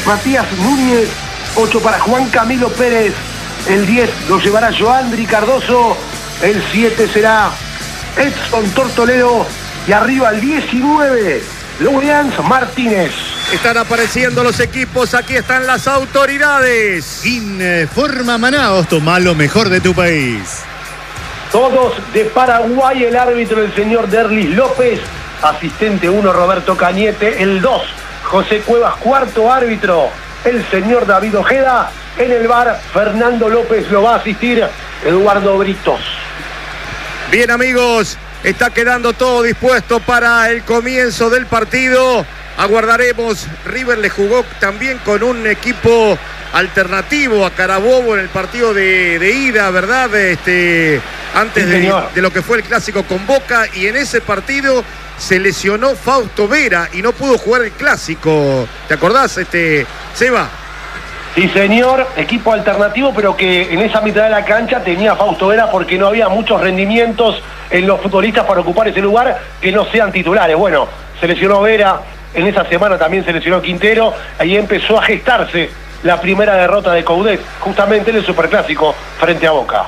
Matías Núñez, 8 para Juan Camilo Pérez, el 10 lo llevará Joandri Cardoso, el 7 será Edson Tortoledo y arriba el 19, Luis Martínez. Están apareciendo los equipos, aquí están las autoridades. Informa Manaos, toma lo mejor de tu país. Todos de Paraguay, el árbitro el señor Derlis López, asistente 1 Roberto Cañete, el 2 José Cuevas, cuarto árbitro el señor David Ojeda, en el VAR Fernando López lo va a asistir Eduardo Britos. Bien amigos, está quedando todo dispuesto para el comienzo del partido. Aguardaremos. River le jugó también con un equipo alternativo a Carabobo en el partido de ida, ¿verdad? Antes de lo que fue el clásico con Boca, y en ese partido se lesionó Fausto Vera y no pudo jugar el clásico. ¿Te acordás, Seba? Sí, señor, equipo alternativo, pero que en esa mitad de la cancha tenía Fausto Vera porque no había muchos rendimientos en los futbolistas para ocupar ese lugar que no sean titulares. Bueno, se lesionó Vera, en esa semana también se lesionó Quintero, ahí empezó a gestarse la primera derrota de Coudet, justamente en el Superclásico frente a Boca.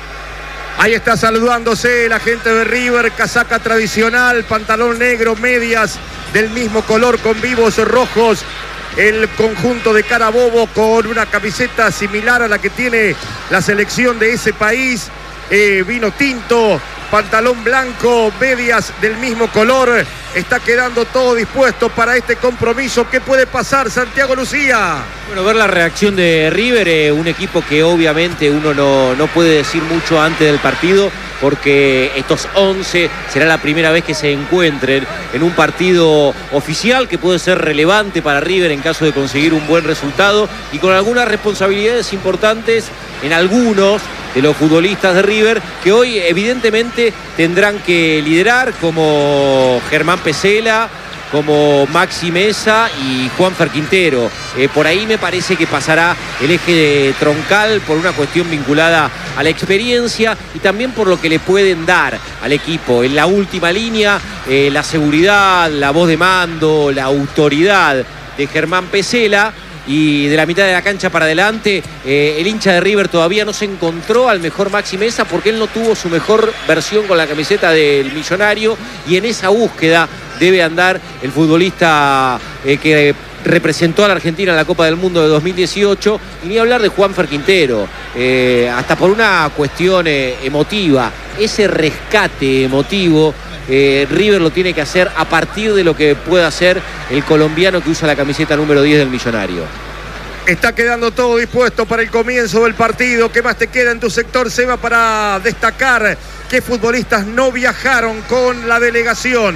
Ahí está saludándose la gente de River, casaca tradicional, pantalón negro, medias del mismo color con vivos rojos. El conjunto de Carabobo con una camiseta similar a la que tiene la selección de ese país. Vino tinto, pantalón blanco, medias del mismo color. Está quedando todo dispuesto para este compromiso. ¿Qué puede pasar, Santiago Lucía? Bueno, ver la reacción de River, un equipo que obviamente uno no puede decir mucho antes del partido, porque estos 11 será la primera vez que se encuentren en un partido oficial que puede ser relevante para River en caso de conseguir un buen resultado, y con algunas responsabilidades importantes en algunos de los futbolistas de River que hoy evidentemente tendrán que liderar, como Germán Pesela, como Maxi Mesa y Juanfer Quintero. Por ahí me parece que pasará el eje troncal por una cuestión vinculada a la experiencia y también por lo que le pueden dar al equipo. En la última línea, la seguridad, la voz de mando, la autoridad de Germán Pesela. Y de la mitad de la cancha para adelante, el hincha de River todavía no se encontró al mejor Maxi Mesa porque él no tuvo su mejor versión con la camiseta del Millonario, y en esa búsqueda debe andar el futbolista que representó a la Argentina en la Copa del Mundo de 2018, y ni hablar de Juanfer Quintero, hasta por una cuestión emotiva, ese rescate emotivo. River lo tiene que hacer a partir de lo que pueda hacer el colombiano que usa la camiseta número 10 del Millonario. Está quedando todo dispuesto para el comienzo del partido. ¿Qué más te queda en tu sector, Seba, para destacar qué futbolistas no viajaron con la delegación?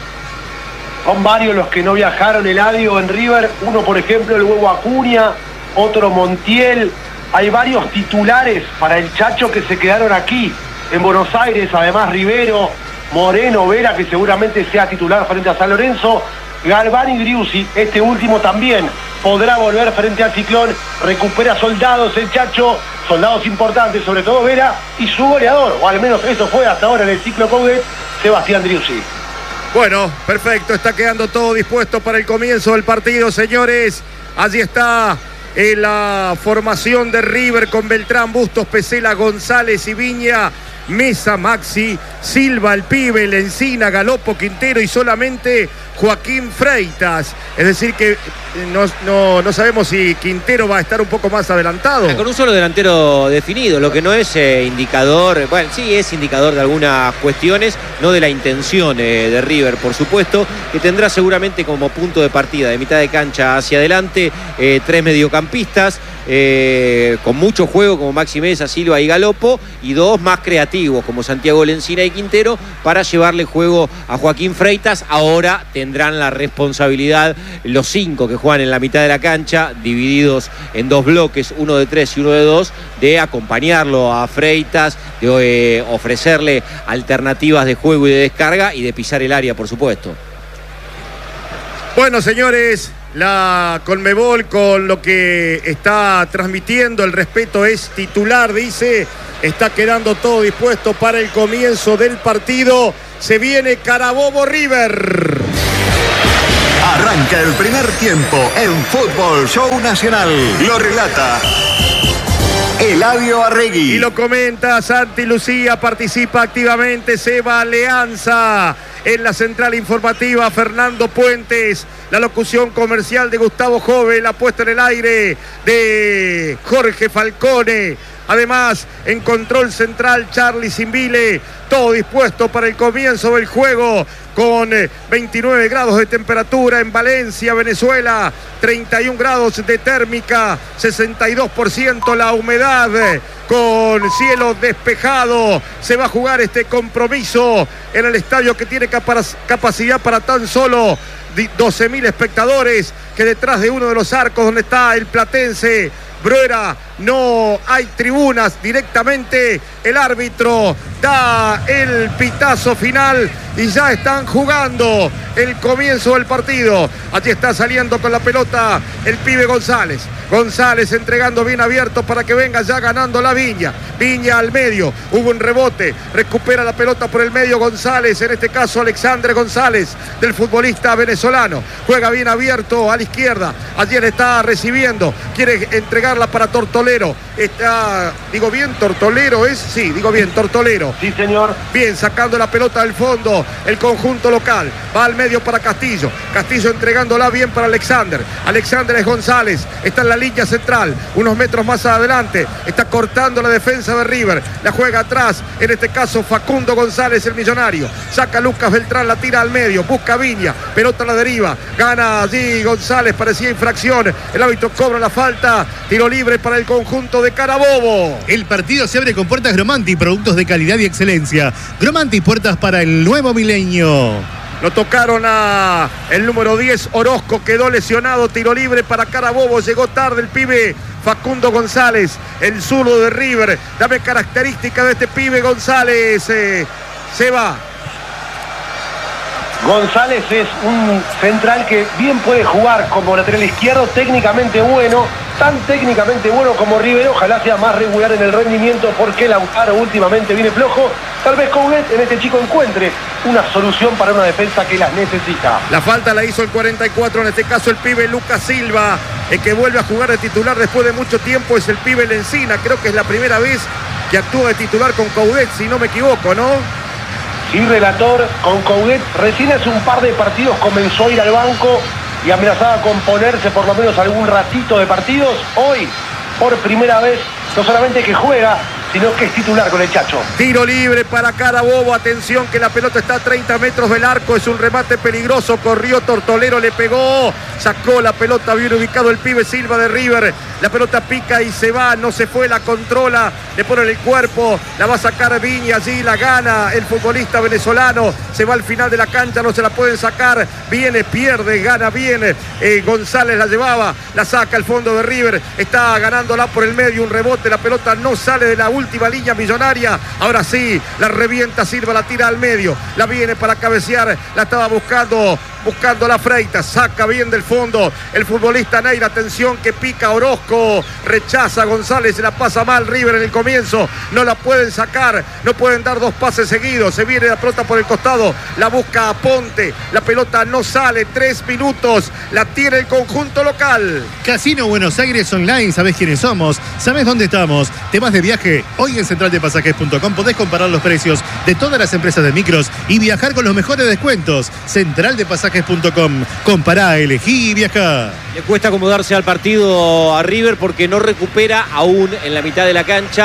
Son varios los que no viajaron, Eladio, en River. Uno, por ejemplo, el Huevo Acuña, otro Montiel. Hay varios titulares para el Chacho que se quedaron aquí en Buenos Aires. Además, Rivero, Moreno, Vera, que seguramente sea titular frente a San Lorenzo, Galván y Driussi, este último también podrá volver frente al Ciclón. Recupera soldados el Chacho, soldados importantes, sobre todo Vera y su goleador, o al menos eso fue hasta ahora en el ciclo Coudet, Sebastián Driussi. Bueno, perfecto, está quedando todo dispuesto para el comienzo del partido, señores. Allí está la formación de River con Beltrán, Bustos, Pesela, González y Viña. Mesa, Maxi, Silva, el pibe, Lencina, Galopo, Quintero y solamente Joaquín Freitas. Es decir que no sabemos si Quintero va a estar un poco más adelantado. Con un solo delantero definido, lo que no es indicador, bueno, sí es indicador de algunas cuestiones, no de la intención de River, por supuesto, que tendrá seguramente como punto de partida de mitad de cancha hacia adelante 3 mediocampistas, con mucho juego como Maxi Mesa, Silva y Galopo, y 2 más creativos como Santiago Lencina y Quintero para llevarle juego a Joaquín Freitas. Ahora tendrán la responsabilidad los 5 que juegan en la mitad de la cancha, divididos en 2 bloques, uno de 3 y uno de 2, de acompañarlo a Freitas, de ofrecerle alternativas de juego y de descarga y de pisar el área, por supuesto. Bueno, señores, la Conmebol con lo que está transmitiendo, el respeto es titular, dice. Está quedando todo dispuesto para el comienzo del partido. Se viene Carabobo River. Arranca el primer tiempo en Fútbol Show Nacional. Lo relata Eladio Arregui. Y lo comenta Santi Lucía, participa activamente Seba Alianza. En la central informativa, Fernando Puentes. La locución comercial de Gustavo Jove. La puesta en el aire de Jorge Falcone. Además, en control central, Charlie Simbile. Todo dispuesto para el comienzo del juego. Con 29 grados de temperatura en Valencia, Venezuela. 31 grados de térmica. 62% la humedad. Con cielo despejado. Se va a jugar este compromiso en el estadio que tiene capacidad para tan solo 12.000 espectadores, que detrás de uno de los arcos donde está el platense Bruera no hay tribunas. Directamente el árbitro da el pitazo final y ya están jugando el comienzo del partido. Allí está saliendo con la pelota el pibe González. González entregando bien abierto para que venga ya ganando la Viña. Viña al medio, hubo un rebote, recupera la pelota por el medio González, en este caso Alexandre González, del futbolista venezolano. Juega bien abierto a la izquierda, allí le está recibiendo, quiere entregarla para Tortolero. Está, digo bien, Tortolero es, sí, digo bien, Tortolero. Sí, señor. Bien, sacando la pelota del fondo, el conjunto local. Va al medio para Castillo. Castillo entregándola bien para Alexander. Alexander es González. Está en la línea central. Unos metros más adelante. Está cortando la defensa de River. La juega atrás. En este caso, Facundo González, el millonario. Saca Lucas Beltrán, la tira al medio. Busca Viña. Pelota a la deriva. Gana allí González. Parecía infracción. El árbitro cobra la falta. Tiro libre para el conjunto de Carabobo. El partido se abre con puertas Gromanti, productos de calidad y excelencia. Gromanti, puertas para el nuevo milenio. Lo tocaron a el número 10, Orozco, quedó lesionado, tiro libre para Carabobo, llegó tarde el pibe Facundo González, el zurdo de River. Dame característica de este pibe González, se va. González es un central que bien puede jugar como lateral izquierdo, técnicamente bueno, tan técnicamente bueno como River. Ojalá sea más regular en el rendimiento, porque Lautaro últimamente viene flojo. Tal vez Coudet en este chico encuentre una solución para una defensa que las necesita. La falta la hizo el 44, en este caso el pibe Lucas Silva, el que vuelve a jugar de titular después de mucho tiempo es el pibe Lencina. Creo que es la primera vez que actúa de titular con Coudet, si no me equivoco, ¿no? Sí, relator, con Coudet recién hace un par de partidos comenzó a ir al banco y amenazaba con ponerse por lo menos algún ratito de partidos. Hoy, por primera vez, no solamente que juega, sino que es titular con el Chacho. Tiro libre para Carabobo, atención que la pelota está a 30 metros del arco, es un remate peligroso, corrió Tortolero, le pegó, sacó la pelota, bien ubicado el pibe Silva de River, la pelota pica y se va, no se fue, la controla, le pone en el cuerpo, la va a sacar Viña, allí la gana el futbolista venezolano, se va al final de la cancha, no se la pueden sacar, viene, pierde, gana bien, González la llevaba, la saca al fondo de River, está ganándola por el medio, un rebote, la pelota no sale de la última línea Millonaria, ahora sí, la revienta Silva, la tira al medio, la viene para cabecear, la estaba buscando la Freitas, saca bien del fondo el futbolista Neira, atención que pica Orozco, rechaza González, se la pasa mal River en el comienzo, no la pueden sacar, no pueden dar dos pases seguidos, se viene la pelota por el costado, la busca a Ponte, la pelota no sale, 3 minutos, la tiene el conjunto local. Casino Buenos Aires Online, ¿sabés quiénes somos? ¿Sabés dónde estamos? ¿Temas de viaje? Hoy en centraldepasajes.com podés comparar los precios de todas las empresas de micros y viajar con los mejores descuentos. Centraldepasajes.com. Compará, elegí y viajá. Le cuesta acomodarse al partido a River porque no recupera aún en la mitad de la cancha.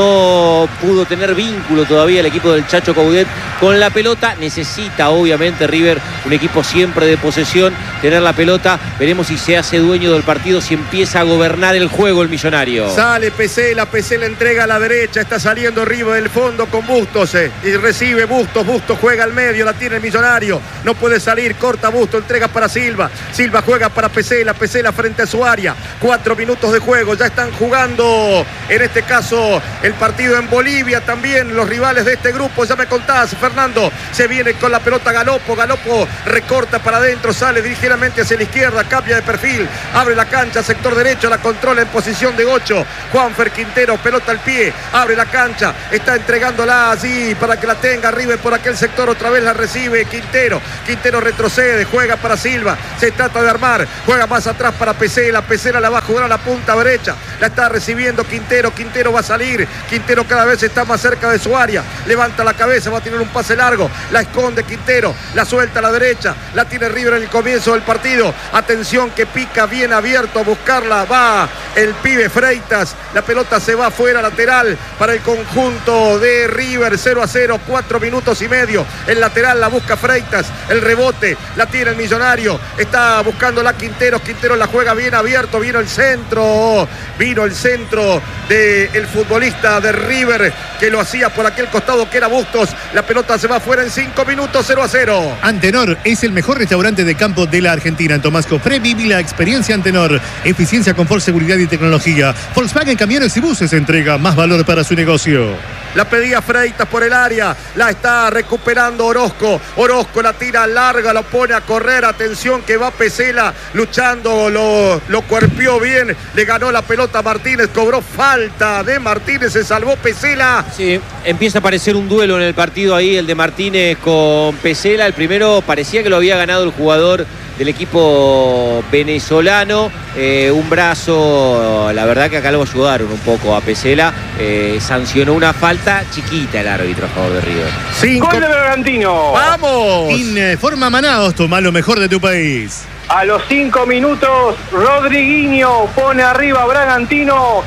No pudo tener vínculo todavía el equipo del Chacho Coudet con la pelota. Necesita obviamente River, un equipo siempre de posesión, tener la pelota. Veremos si se hace dueño del partido, si empieza a gobernar el juego el millonario. Sale PC, la PC le entrega a la derecha, está saliendo River del fondo con Bustos, y recibe Bustos juega al medio, la tiene el millonario, no puede salir, corta Bustos, entrega para Silva, Silva juega para PC, la frente a su área, 4 minutos de juego, ya están jugando en este caso el partido en Bolivia también, los rivales de este grupo, ya me contás, Fernando, se viene con la pelota Galopo recorta para adentro, sale ligeramente hacia la izquierda, cambia de perfil, abre la cancha, sector derecho, la controla en posición de 8, Juanfer Quintero, pelota al pie, abre la cancha, está entregándola allí para que la tenga River por aquel sector, otra vez la recibe Quintero retrocede, juega para Silva, se trata de armar, juega más atrás para Pesela la va a jugar a la punta derecha, la está recibiendo Quintero va a salir, Quintero cada vez está más cerca de su área, levanta la cabeza, va a tener un pase largo, la esconde Quintero, la suelta a la derecha, la tiene River en el comienzo del partido, atención que pica bien abierto a buscarla, va el pibe Freitas, la pelota se va afuera, lateral para el conjunto de River, 0-0, 4 minutos y medio, el lateral la busca Freitas, el rebote, la tiene el Millonario, está buscando la Quintero la juega bien abierto, vino el centro del futbolista de River, que lo hacía por aquel costado que era Bustos, la pelota se va afuera en 5 minutos, 0-0. Antenor es el mejor restaurante de campo de la Argentina. En Tomás Cofré viví la experiencia Antenor, eficiencia, confort, seguridad y tecnología. Volkswagen Camiones y Buses entrega más valor para su negocio. La pedía Freitas por el área, la está recuperando Orozco la tira larga, lo pone a correr, atención que va Pesela luchando, lo cuerpió bien, le ganó la pelota a Martínez, cobró falta de Martínez, se salvó Pesela. Sí, empieza a aparecer un duelo en el partido ahí, el de Martínez con Pesela, el primero parecía que lo había ganado el jugador del equipo venezolano, un brazo, la verdad que acá lo ayudaron un poco a Pesela, sancionó una falta chiquita el árbitro a favor de River. Gol de Bragantino. ¡Vamos! Informa Manaos, toma lo mejor de tu país. A los 5 minutos, Rodriguinho pone arriba a Bragantino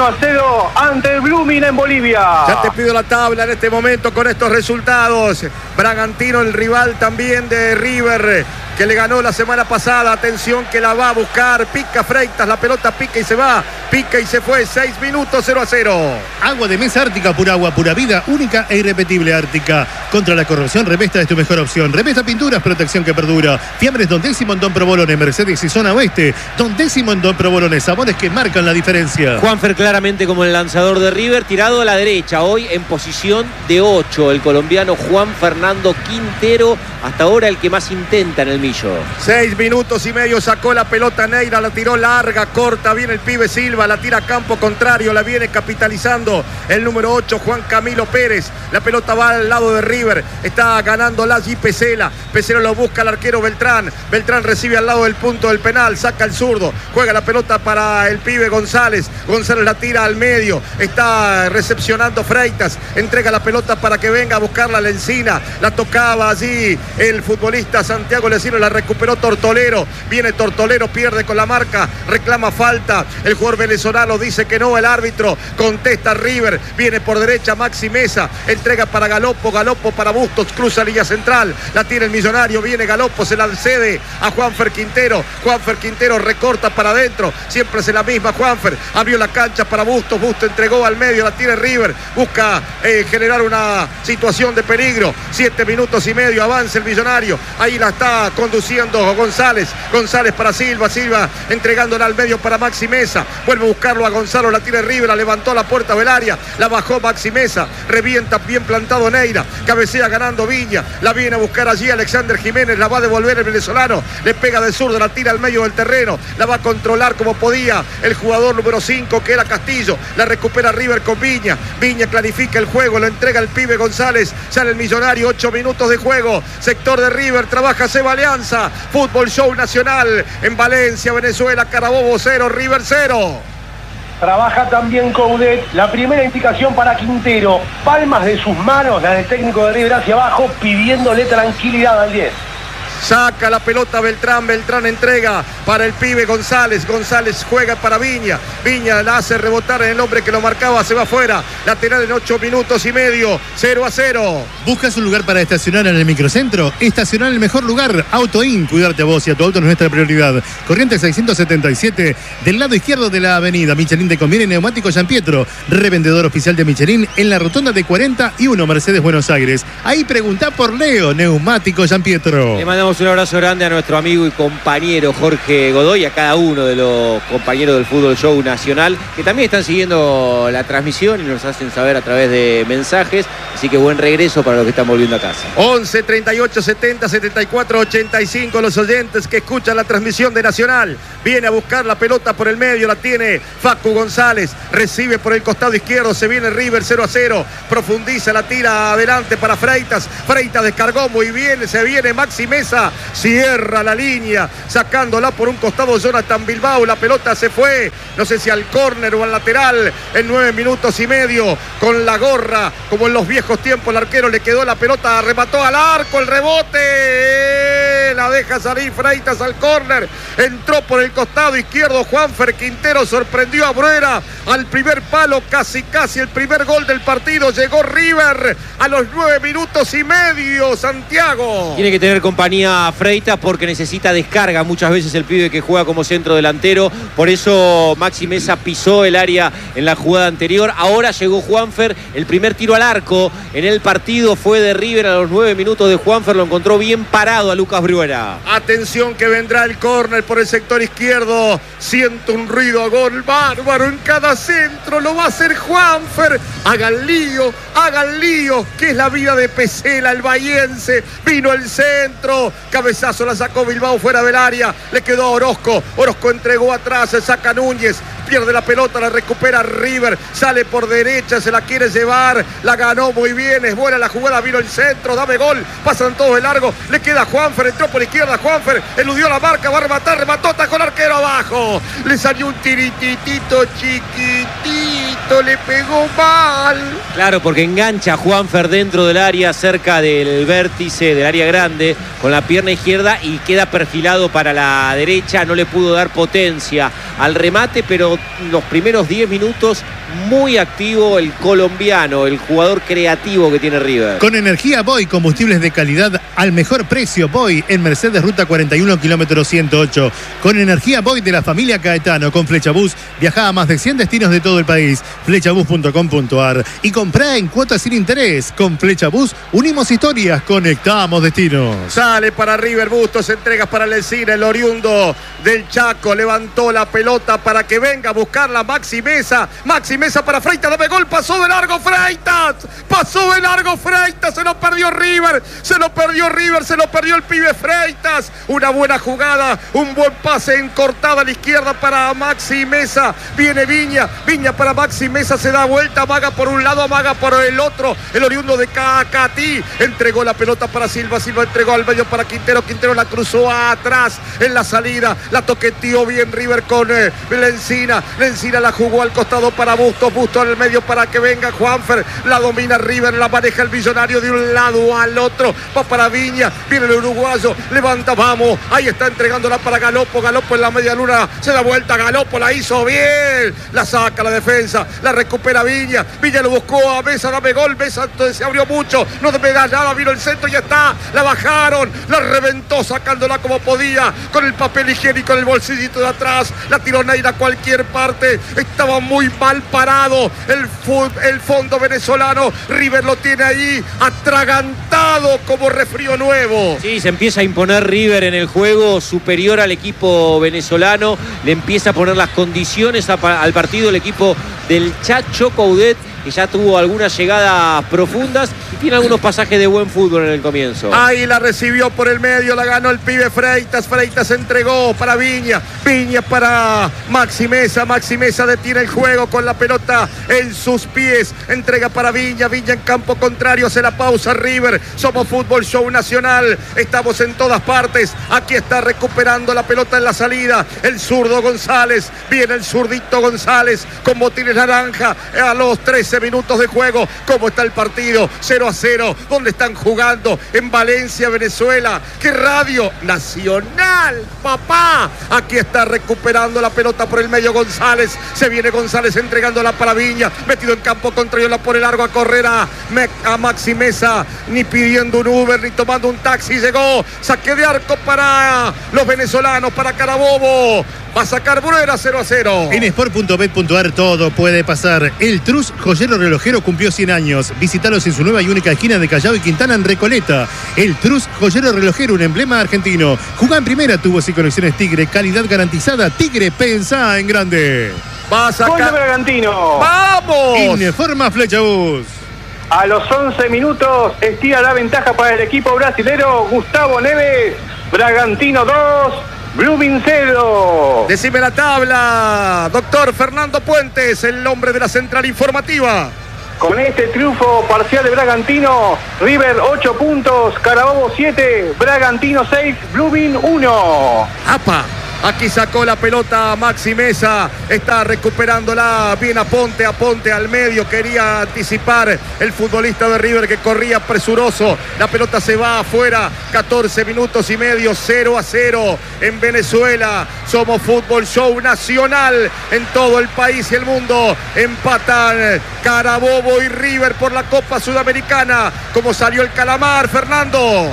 1-0 ante el Blooming en Bolivia. Ya te pido la tabla en este momento con estos resultados. Bragantino, el rival también de River, que le ganó la semana pasada. Atención que la va a buscar. Pica Freitas, la pelota pica y se va. Pica y se fue. 6 minutos, 0-0. Agua de mesa Ártica, pura agua, pura vida, única e irrepetible Ártica. Contra la corrosión, Revesta es tu mejor opción. Revesta Pinturas, protección que perdura. Fiambres Don Décimo en Don Provolone, Mercedes y Zona Oeste. Don Décimo en Don Provolone, sabores que marcan la diferencia. Juanfer claramente como el lanzador de River, tirado a la derecha, hoy en posición de 8, el colombiano Juan Fernando Quintero, hasta ahora el que más intenta en el Millo. 6 minutos y medio, sacó la pelota Neira, la tiró larga, corta, viene el pibe Silva, la tira a campo contrario, la viene capitalizando el número 8, Juan Camilo Pérez, la pelota va al lado de River, está ganando la G Pesela lo busca el arquero Beltrán recibe al lado del punto del penal, saca el zurdo, juega la pelota para el pibe González la tira al medio, está recepcionando Freitas, entrega la pelota para que venga a buscarla la Encina, la tocaba allí el futbolista Santiago Lesino, la recuperó Tortolero, viene Tortolero, pierde con la marca, reclama falta, el jugador venezolano dice que no, el árbitro contesta River, viene por derecha Maxi Mesa, entrega para Galopo para Bustos, cruza línea central, la tiene el Millonario, viene Galopo, se la cede a Juanfer Quintero recorta para adentro, siempre es la misma Juanfer, abrió la cancha para Bustos entregó al medio, la tiene River, busca generar una situación de peligro, 7 minutos y medio, avanza el Millonario, ahí la está conduciendo González para Silva entregándola al medio para Maxi Mesa, vuelve a buscarlo a Gonzalo, la tiene River, la levantó a la puerta del área, la bajó Maxi Mesa, revienta bien plantado Neira, cabecea ganando Viña, la viene a buscar allí Alexander Jiménez, la va a devolver el venezolano, le pega de zurdo, la tira al medio del terreno, la va a controlar como podía el jugador número 5 que era Castillo, la recupera River con Viña clarifica el juego, lo entrega el pibe González, sale el Millonario, 8 minutos de juego, sector de River, trabaja Seba Alianza, Fútbol Show Nacional en Valencia, Venezuela, Carabobo 0, River 0. Trabaja también Coudet, la primera indicación para Quintero, palmas de sus manos, la del técnico de River hacia abajo, pidiéndole tranquilidad al 10. Saca la pelota Beltrán entrega para el pibe González juega para Viña la hace rebotar en el hombre que lo marcaba, se va afuera, lateral en 8 minutos y medio, 0-0. ¿Buscas un lugar para estacionar en el microcentro? Estacionar en el mejor lugar, AutoIn, cuidarte a vos y a tu auto es nuestra prioridad. Corrientes 677, del lado izquierdo de la avenida. Michelin te conviene, neumático San Pietro, revendedor oficial de Michelin en la rotonda de 41 Mercedes Buenos Aires. Ahí preguntá por Leo, neumático San Pietro. Le mandamos mandamos un abrazo grande a nuestro amigo y compañero Jorge Godoy, a cada uno de los compañeros del Fútbol Show Nacional, que también están siguiendo la transmisión y nos hacen saber a través de mensajes. Así que buen regreso para los que están volviendo a casa. 11 38 70 74 85. Los oyentes que escuchan la transmisión de Nacional. Viene a buscar la pelota por el medio. La tiene Facu González. Recibe por el costado izquierdo. Se viene River 0-0. Profundiza, la tira adelante para Freitas. Freitas descargó muy bien. Se viene Maxi Mesa. Cierra la línea. Sacándola por un costado Jonathan Bilbao. La pelota se fue. No sé si al córner o al lateral. En 9 minutos y medio. Con la gorra. Como en los viejos tiempos. El arquero le quedó la pelota. Remató al arco. El rebote. La deja salir Freitas al córner. Entró por el costado izquierdo Juanfer Quintero. Sorprendió a Bruera. Al primer palo. Casi el primer gol del partido. Llegó River a los 9 minutos y medio. Santiago. Tiene que tener compañía Freitas porque necesita descarga muchas veces el pibe que juega como centro delantero. Por eso Maxi Mesa pisó el área en la jugada anterior. Ahora llegó Juanfer. El primer tiro al arco en el partido fue de River a los 9 minutos de Juanfer. Lo encontró bien parado a Lucas Bruera. Atención que vendrá el córner por el sector izquierdo. Siento un ruido a gol bárbaro en cada centro. Lo va a hacer Juanfer. Hagan lío, que es la vida de Pesela, el bahiense. Vino el centro. Cabezazo la sacó Bilbao fuera del área. Le quedó a Orozco. Orozco entregó atrás. Se saca Núñez. Pierde la pelota, la recupera River. Sale por derecha, se la quiere llevar. La ganó muy bien. Es buena la jugada. Vino el centro. Dame gol. Pasan todos de largo. Le queda a Juanfer. Entró por izquierda. Juanfer eludió la marca. Va a rematar. Remató. Tajó el arquero abajo. Le salió un tirititito chiquitito. Le pegó mal. Claro, porque engancha a Juanfer dentro del área, cerca del vértice del área grande, con la pierna izquierda y queda perfilado para la derecha. No le pudo dar potencia al remate, pero los primeros 10 minutos muy activo el colombiano, el jugador creativo que tiene River. Con energía Boy, combustibles de calidad al mejor precio. Boy en Mercedes Ruta 41, kilómetro 108. Con energía Boy de la familia Caetano. Con Flechabús viaja a más de 100 destinos de todo el país. Flechabús.com.ar. Y comprá en cuotas sin interés. Con Flechabús unimos historias, conectamos destinos. Sale para River Bustos, entregas para Lencina, el oriundo del Chaco. Levantó la pelota para que venga a buscarla Maxi Mesa. Maxi Mesa para Freitas, dame gol, pasó de largo Freitas. Pasó de largo Freitas, se lo perdió River. Se lo perdió el pibe Freitas. Una buena jugada, un buen pase en cortada a la izquierda para Maxi Mesa. Viene Viña para Maxi Mesa, se da vuelta, amaga por un lado, amaga por el otro. El oriundo de Cacatí entregó la pelota para Silva entregó al medio para Quintero la cruzó atrás en la salida, la toqueteó bien River con Lencina la jugó al costado para Bustos en el medio para que venga Juanfer, la domina River, la maneja el millonario de un lado al otro, va para Viña, viene el uruguayo, levanta, vamos, ahí está entregándola para Galopo en la media luna, se da vuelta Galopo, la hizo bien, la saca la defensa, la recupera Viña lo buscó a Mesa, dame gol, Mesa se abrió mucho, no debe dar nada, vino el centro y ya está, la bajaron, la reventó sacándola como podía, con el papel higiénico en el bolsillito de atrás, la tiró Neira a cualquier parte, estaba muy mal parado el fondo venezolano, River lo tiene ahí atragantado como resfrío nuevo. Sí, se empieza a imponer River en el juego, superior al equipo venezolano, le empieza a poner las condiciones al partido el equipo del Chacho Coudet, que ya tuvo algunas llegadas profundas y tiene algunos pasajes de buen fútbol en el comienzo. Ahí la recibió por el medio, la ganó el pibe Freitas entregó para Viña para Maxi Mesa detiene el juego con la pelota en sus pies, entrega para Viña en campo contrario, hace la pausa River, somos Fútbol Show Nacional, estamos en todas partes, aquí está recuperando la pelota en la salida, el zurdo González, viene el zurdito González con botines naranja a los 13 minutos de juego. ¿Cómo está el partido? 0-0. ¿Dónde están jugando? En Valencia, Venezuela. ¿Qué radio? Nacional, papá. Aquí está recuperando la pelota por el medio González. Se viene González entregándola para Viña. Metido en campo contrario, la pone largo a correr a Maxi Mesa. Ni pidiendo un Uber, ni tomando un taxi. Llegó. Saque de arco para los venezolanos, para Carabobo. Va a sacar Bruera 0-0. En sport.bet.ar todo puede pasar. El Trus Joyero Relojero cumplió 100 años. Visítalos en su nueva y única esquina de Callao y Quintana en Recoleta. El Trus Joyero Relojero, un emblema argentino. Jugá en primera, tubos y conexiones Tigre. Calidad garantizada. Tigre, pensá en grande. Va a sacar. Gol de Bragantino. ¡Vamos! Informa Flechabús. A los 11 minutos estira la ventaja para el equipo brasilero. Gustavo Neves. Bragantino 2. Blooming 0. Decime la tabla, doctor Fernando Puentes, el hombre de la central informativa. Con este triunfo parcial de Bragantino, River 8 puntos, Carabobo 7, Bragantino 6, Blooming 1. ¡Apa! Aquí sacó la pelota Maxi Mesa, está recuperándola bien a Ponte al medio, quería anticipar el futbolista de River que corría presuroso, la pelota se va afuera, 14 minutos y medio, 0-0 en Venezuela. Somos Fútbol Show Nacional en todo el país y el mundo. Empatan Carabobo y River por la Copa Sudamericana. ¿Cómo salió el calamar, Fernando?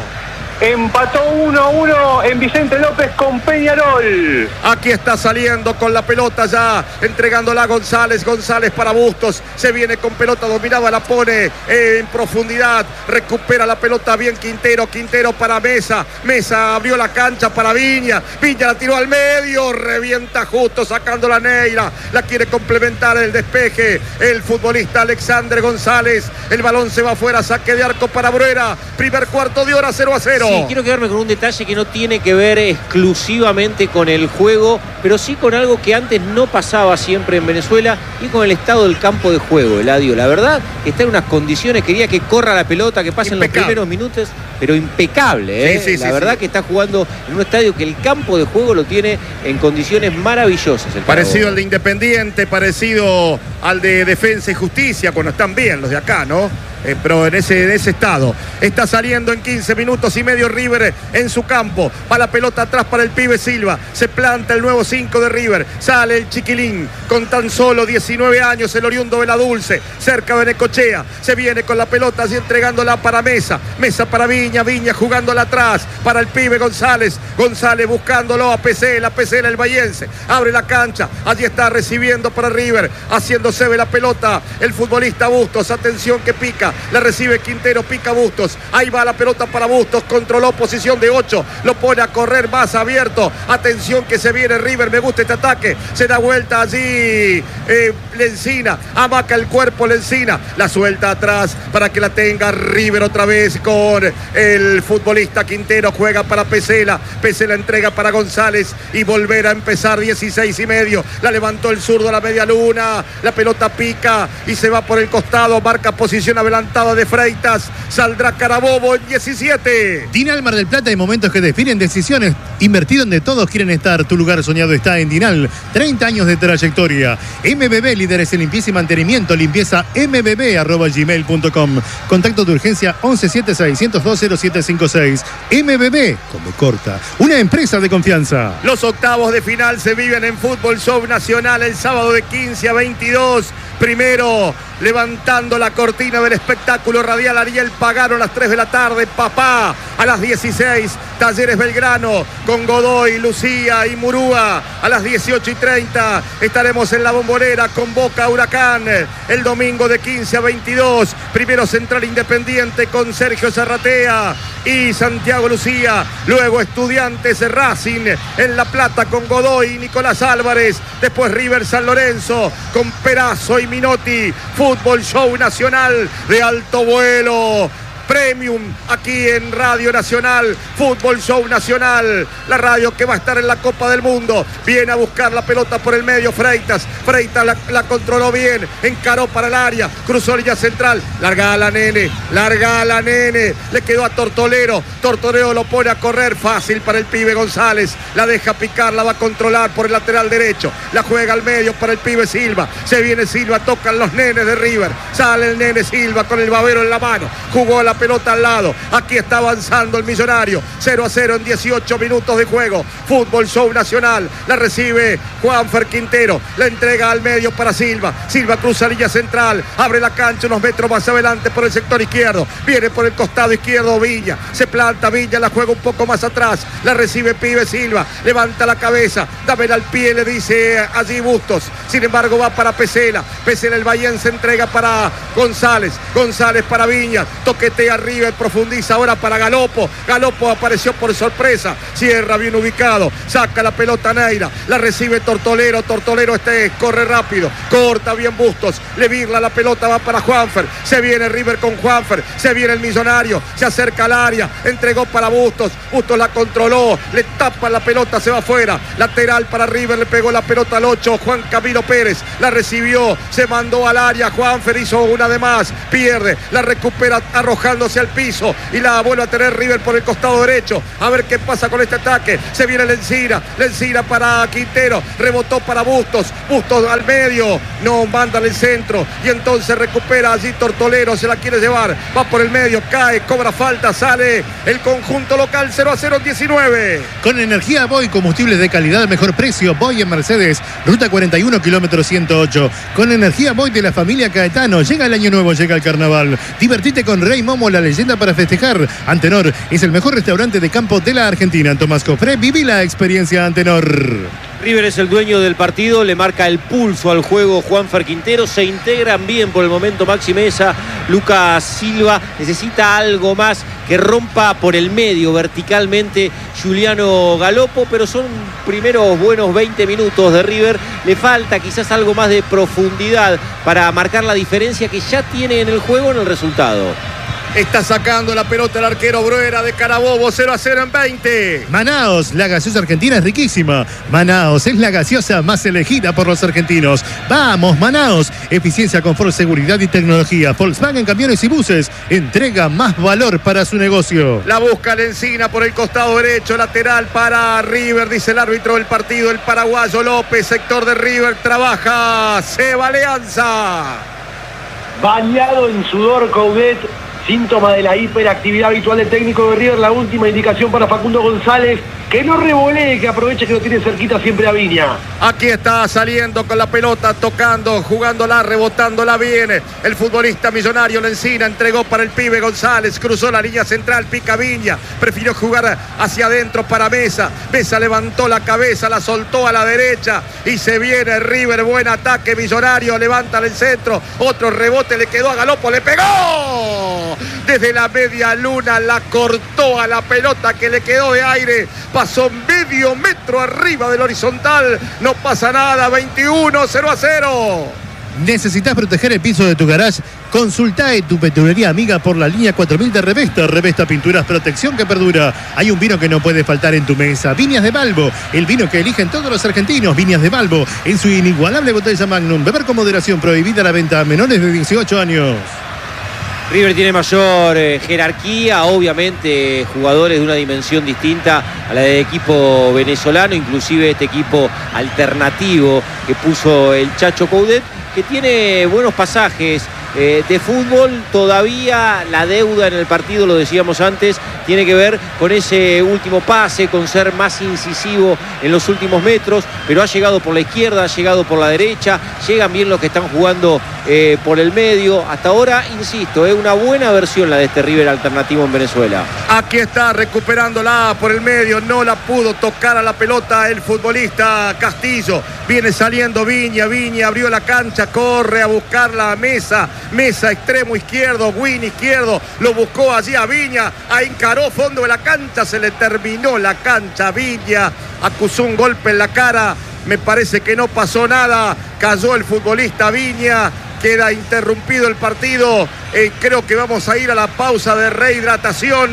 Empató 1-1 en Vicente López con Peñarol. Aquí está saliendo con la pelota ya, entregándola a González. González para Bustos. Se viene con pelota dominada, la pone en profundidad. Recupera la pelota bien Quintero. Quintero para Mesa. Mesa abrió la cancha para Viña. Viña la tiró al medio. Revienta justo sacando la Neira. La quiere complementar el despeje. El futbolista Alexander González. El balón se va afuera. Saque de arco para Bruera. Primer cuarto de hora, 0-0. Sí, quiero quedarme con un detalle que no tiene que ver exclusivamente con el juego, pero sí con algo que antes no pasaba siempre en Venezuela y con el estado del campo de juego, Eladio. La verdad que está en unas condiciones, quería que corra la pelota, que pasen los primeros minutos, pero impecable, ¿eh? La verdad que está jugando en un estadio que el campo de juego lo tiene en condiciones maravillosas. Parecido al de Independiente, parecido al de Defensa y Justicia, cuando están bien los de acá, ¿no? Pero en ese estado. Está saliendo en 15 minutos y medio River en su campo. Va la pelota atrás para el pibe Silva. Se planta el nuevo 5 de River. Sale el chiquilín con tan solo 19 años, el oriundo de la Dulce, cerca de Necochea. Se viene con la pelota así entregándola para Mesa. Mesa para Viña. Viña jugándola atrás para el pibe González. González buscándolo a Pesela. Pesela el bahiense. Abre la cancha. Allí está recibiendo para River. Haciéndose de la pelota el futbolista Bustos. Atención que pica. La recibe Quintero, pica Bustos. Ahí va la pelota para Bustos. Controló posición de 8. Lo pone a correr más abierto. Atención que se viene River. Me gusta este ataque. Se da vuelta allí Lencina. Amaca el cuerpo Lencina. La suelta atrás para que la tenga River otra vez con el futbolista Quintero. Juega para Pesela. Pesela entrega para González. Y volver a empezar 16 y medio. La levantó el zurdo a la media luna. La pelota pica y se va por el costado. Marca posición adelantada de Freitas. Saldrá Carabobo en 17. Dinal Mar del Plata, hay momentos que definen decisiones. Invertido donde todos quieren estar. Tu lugar soñado está en Dinal. 30 años de trayectoria. MBB, líderes en limpieza y mantenimiento. Limpieza mbb@gmail.com. Contacto de urgencia 1176-102-0756. MBB, como corta. Una empresa de confianza. Los octavos de final se viven en Fútbol Show Nacional el sábado de 15 a 22. Primero, levantando la cortina del espectáculo radial, Ariel Pagano a las 3 de la tarde. Papá a las 16. Talleres Belgrano con Godoy, Lucía y Murúa. A las 18:30 estaremos en la Bombonera con Boca Huracán. El domingo de 15 a 22. Primero Central Independiente con Sergio Zarratea y Santiago Lucía. Luego Estudiantes Racing en La Plata con Godoy y Nicolás Álvarez. Después River San Lorenzo con Perazo y Minotti. Fútbol Show Nacional de alto vuelo. Premium aquí en Radio Nacional, Fútbol Show Nacional, la radio que va a estar en la Copa del Mundo. Viene a buscar la pelota por el medio Freitas la controló bien, encaró para el área, cruzó línea central, larga a la Nene, le quedó a Tortolero lo pone a correr, fácil para el pibe González, la deja picar, la va a controlar por el lateral derecho, la juega al medio para el pibe Silva, se viene Silva, tocan los nenes de River, sale el nene Silva con el babero en la mano, jugó la pelota al lado. Aquí está avanzando el Millonario. 0-0 en 18 minutos de juego. Fútbol Show Nacional. La recibe Juanfer Quintero. La entrega al medio para Silva. Silva cruza línea central. Abre la cancha unos metros más adelante por el sector izquierdo. Viene por el costado izquierdo Viña. Se planta Viña. La juega un poco más atrás. La recibe Pibe Silva. Levanta la cabeza. Dámela al pie, le dice allí Bustos. Sin embargo va para Pesela. Pesela el Bahía se entrega para González. González para Viña. Toquetea arriba y profundiza ahora para Galopo. Galopo apareció por sorpresa. Cierra bien ubicado. Saca la pelota Neira. La recibe Tortolero. Tortolero corre rápido. Corta bien Bustos. Le virla la pelota. Va para Juanfer. Se viene River con Juanfer. Se viene el Millonario. Se acerca al área. Entregó para Bustos. Bustos la controló. Le tapa la pelota. Se va afuera. Lateral para River. Le pegó la pelota al 8. Juan Camilo Pérez. La recibió. Se mandó al área. Juanfer hizo una de más. Pierde. La recupera arrojándose al piso. Y la vuelve a tener River por el costado derecho. A ver qué pasa con este ataque. Se viene Lencina. Lencina para Quintero. Rebotó para Bustos. Bustos al medio. No, manda el centro. Y entonces recupera allí Tortolero. Se la quiere llevar. Va por el medio. Cae. Cobra falta. Sale el conjunto local. 0-0 en 19. Con energía Boy, combustibles de calidad al mejor precio. Boy en Mercedes. Ruta 41, kilómetro 108. Con energía Boy de la familia Caetano. Llega el año nuevo. Llega el carnaval. Divertite con Rey Momo, la leyenda para festejar. Antenor es el mejor restaurante de campo de la Argentina. Tomás Cofré, viví la experiencia Antenor. River es el dueño del partido, le marca el pulso al juego Juanfer Quintero, se integran bien por el momento Maxi Mesa, Lucas Silva, necesita algo más que rompa por el medio verticalmente Juliano Galopo, pero son primeros buenos 20 minutos de River, le falta quizás algo más de profundidad para marcar la diferencia que ya tiene en el juego, en el resultado. Está sacando la pelota el arquero Bruera de Carabobo. 0-0 en 20. Manaos, la gaseosa argentina es riquísima. Manaos es la gaseosa más elegida por los argentinos. ¡Vamos, Manaos! Eficiencia, confort, seguridad y tecnología. Volkswagen Camiones y Buses entrega más valor para su negocio. La busca Lencina por el costado derecho. Lateral para River, dice el árbitro del partido, el paraguayo López. Sector de River, trabaja Seba Alianza. Bañado en sudor Coudet. Síntoma de la hiperactividad habitual del técnico de River. La última indicación para Facundo González. Que no revolee, que aproveche que lo tiene cerquita siempre a Viña. Aquí está saliendo con la pelota, tocando, jugándola, rebotándola bien. El futbolista Millonario Lencina entregó para el pibe González. Cruzó la línea central, pica Viña. Prefirió jugar hacia adentro para Mesa. Mesa levantó la cabeza, la soltó a la derecha. Y se viene River, buen ataque Millonario. Levanta el centro. Otro rebote le quedó a Galopo, le pegó. Desde la media luna la cortó a la pelota que le quedó de aire. Pasó medio metro arriba del horizontal. No pasa nada. 21, 0-0. ¿Necesitas proteger el piso de tu garage? Consulta en tu pinturería amiga por la línea 4000 de Revesta. Revesta Pinturas, protección que perdura. Hay un vino que no puede faltar en tu mesa. Viñas de Balbo, el vino que eligen todos los argentinos. Viñas de Balbo, en su inigualable botella Magnum. Beber con moderación, prohibida la venta a menores de 18 años. River tiene mayor jerarquía, obviamente jugadores de una dimensión distinta a la del equipo venezolano, inclusive este equipo alternativo que puso el Chacho Coudet, que tiene buenos pasajes de fútbol. Todavía la deuda en el partido, lo decíamos antes, tiene que ver con ese último pase, con ser más incisivo en los últimos metros, pero ha llegado por la izquierda, ha llegado por la derecha, llegan bien los que están jugando por el medio. Hasta ahora, insisto, es una buena versión la de este River alternativo en Venezuela. Aquí está recuperándola por el medio, no la pudo tocar a la pelota el futbolista Castillo. Viene saliendo Viña, Viña abrió la cancha, corre a buscarla a Mesa. Mesa extremo izquierdo, Win izquierdo, lo buscó allí a Viña, encaró fondo de la cancha, se le terminó la cancha. Viña acusó un golpe en la cara, me parece que no pasó nada, cayó el futbolista Viña, queda interrumpido el partido. Creo que vamos a ir a la pausa de rehidratación,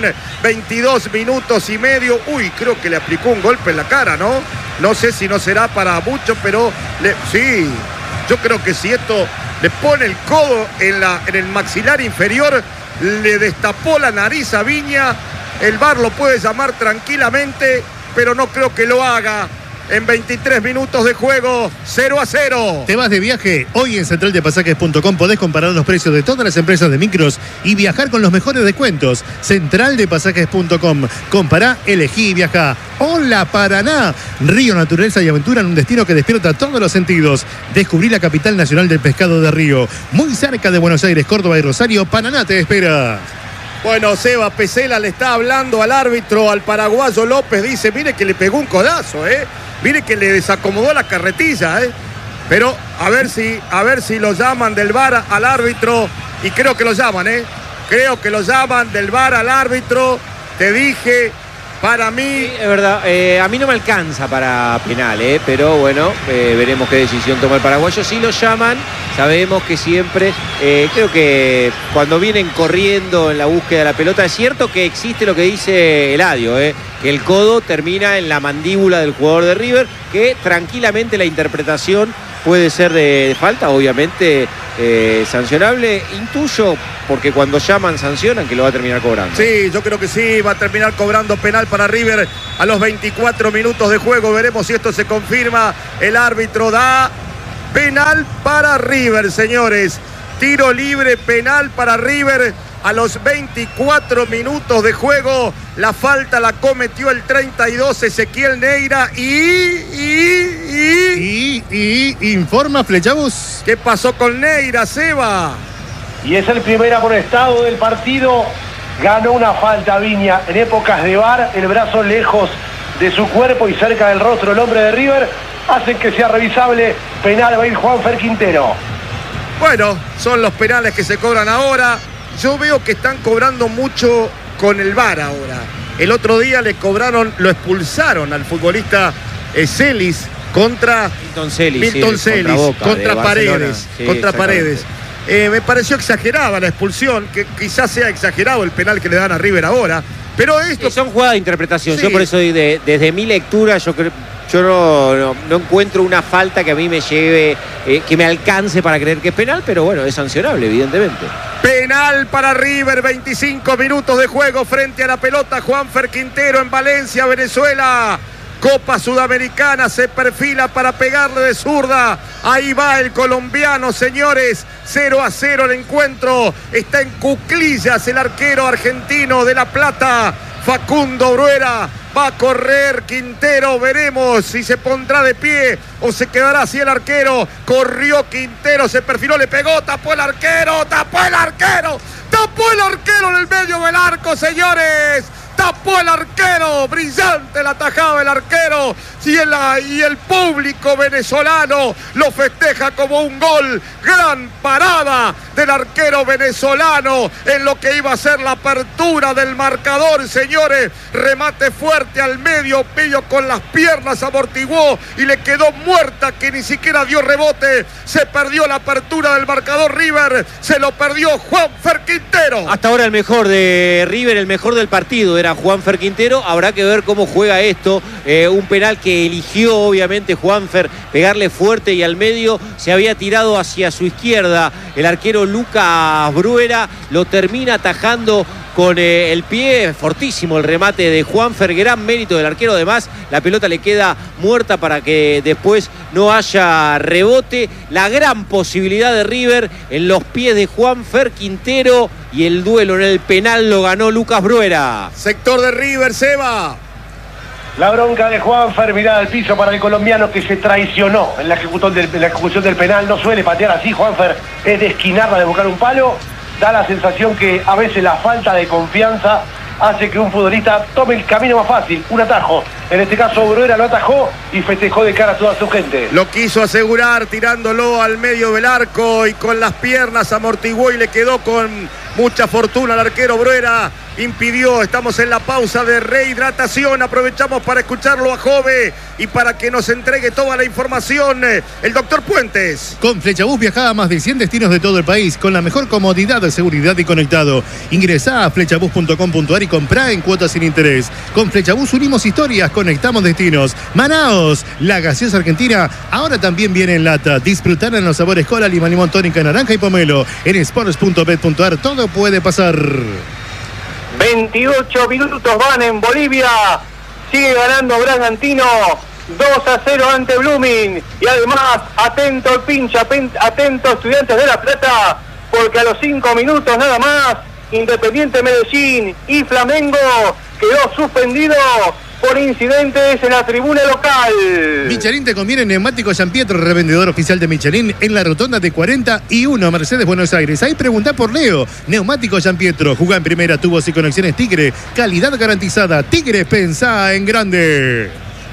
22 minutos y medio. Uy, creo que le aplicó un golpe en la cara, ¿no? No sé si no será para mucho, pero sí, yo creo que si esto le pone el codo en el maxilar inferior, le destapó la nariz a Viña. El VAR lo puede llamar tranquilamente, pero no creo que lo haga. en 23 minutos de juego, 0-0. ¿Te vas de viaje? Hoy en centraldepasajes.com podés comparar los precios de todas las empresas de micros y viajar con los mejores descuentos. Centraldepasajes.com. Compará, elegí y viajá. Hola Paraná. Río, naturaleza y aventura en un destino que despierta todos los sentidos. Descubrí la capital nacional del pescado de Río. Muy cerca de Buenos Aires, Córdoba y Rosario, Paraná te espera. Bueno, Seba Pesela le está hablando al árbitro, al paraguayo López, dice, mire que le pegó un codazo, mire que le desacomodó la carretilla, pero a ver si lo llaman del VAR al árbitro, y creo que lo llaman, creo que lo llaman del VAR al árbitro, te dije, para mí... Sí, es verdad, a mí no me alcanza para penal, pero bueno, veremos qué decisión toma el paraguayo. Si lo llaman, sabemos que siempre, creo que cuando vienen corriendo en la búsqueda de la pelota, es cierto que existe lo que dice Eladio, que el codo termina en la mandíbula del jugador de River, que tranquilamente la interpretación puede ser de falta, obviamente sancionable, intuyo, porque cuando llaman sancionan, que lo va a terminar cobrando. Sí, yo creo que sí, va a terminar cobrando penal para River a los 24 minutos de juego. Veremos si esto se confirma. El árbitro da penal para River, señores. Tiro libre, penal para River a los 24 minutos de juego. La falta la cometió el 32 Ezequiel Neira Y informa Flechabús. ¿Qué pasó con Neira, Seba? Y es el primer amonestado del partido. Ganó una falta Viña. En épocas de VAR, el brazo lejos de su cuerpo y cerca del rostro del hombre de River hacen que sea revisable. Penal va a ir Juanfer Quintero. Bueno, son los penales que se cobran ahora. Yo veo que están cobrando mucho con el VAR ahora. El otro día lo expulsaron al futbolista Celis contra Milton Celis, contra Paredes. Sí, contra Paredes. Me pareció exagerada la expulsión, que quizás sea exagerado el penal que le dan a River ahora. Pero esto... son jugadas de interpretación. Sí. Yo por eso desde mi lectura yo no encuentro una falta que a mí me lleve, que me alcance para creer que es penal, pero bueno, es sancionable, evidentemente. Penal para River, 25 minutos de juego frente a la pelota. Juanfer Quintero en Valencia, Venezuela. Copa Sudamericana, se perfila para pegarle de zurda. Ahí va el colombiano, señores. 0-0 el encuentro. Está en cuclillas el arquero argentino de La Plata, Facundo Bruera. Va a correr Quintero, veremos si se pondrá de pie o se quedará así el arquero. Corrió Quintero, se perfiló, le pegó, tapó el arquero en el medio del arco, señores. Tapó el arquero, brillante la tajada del arquero, y el público venezolano lo festeja como un gol. Gran parada del arquero venezolano en lo que iba a ser la apertura del marcador, señores. Remate fuerte al medio, Pillo con las piernas amortiguó y le quedó muerta, que ni siquiera dio rebote. Se perdió la apertura del marcador River, se lo perdió Juanfer Quintero. Hasta ahora el mejor de River, el mejor del partido era Juanfer Quintero. Habrá que ver cómo juega esto. Un penal que eligió obviamente Juanfer, pegarle fuerte, y al medio se había tirado hacia su izquierda el arquero Lucas Bruera, lo termina atajando con el pie. Fortísimo el remate de Juanfer, gran mérito del arquero. Además, la pelota le queda muerta para que después no haya rebote. La gran posibilidad de River en los pies de Juanfer Quintero, y el duelo en el penal lo ganó Lucas Bruera. Sector de River, Seba. La bronca de Juanfer, mirada al piso para el colombiano, que se traicionó en la ejecución del penal. No suele patear así Juanfer, es de esquinarla, de buscar un palo. Da la sensación que a veces la falta de confianza hace que un futbolista tome el camino más fácil, un atajo. En este caso Bruera lo atajó y festejó de cara a toda su gente. Lo quiso asegurar tirándolo al medio del arco y con las piernas amortiguó y le quedó con mucha fortuna al arquero Bruera. Impidió, estamos en la pausa de rehidratación, aprovechamos para escucharlo a Jove y para que nos entregue toda la información el doctor Puentes. Con Flechabús viaja a más de 100 destinos de todo el país con la mejor comodidad, seguridad y conectado. Ingresá a flechabús.com.ar y comprá en cuotas sin interés. Con Flechabús unimos historias, conectamos destinos. Manaos, la gaseosa argentina, ahora también viene en lata. Disfrutar en los sabores cola, limón, tónica, naranja y pomelo. En sports.bet.ar todo puede pasar. 28 minutos van en Bolivia. Sigue ganando Bragantino 2-0 ante Blooming. Y además, atento el pinche, atento Estudiantes de La Plata, porque a los 5 minutos nada más, Independiente Medellín y Flamengo quedó suspendido por incidentes en la tribuna local. Michelin te conviene Neumático San Pietro, revendedor oficial de Michelin en la rotonda de 41 Mercedes, Buenos Aires. Ahí preguntá por Leo. Neumático San Pietro, jugá en primera, tubos y conexiones Tigre, calidad garantizada. Tigre, pensá en grande.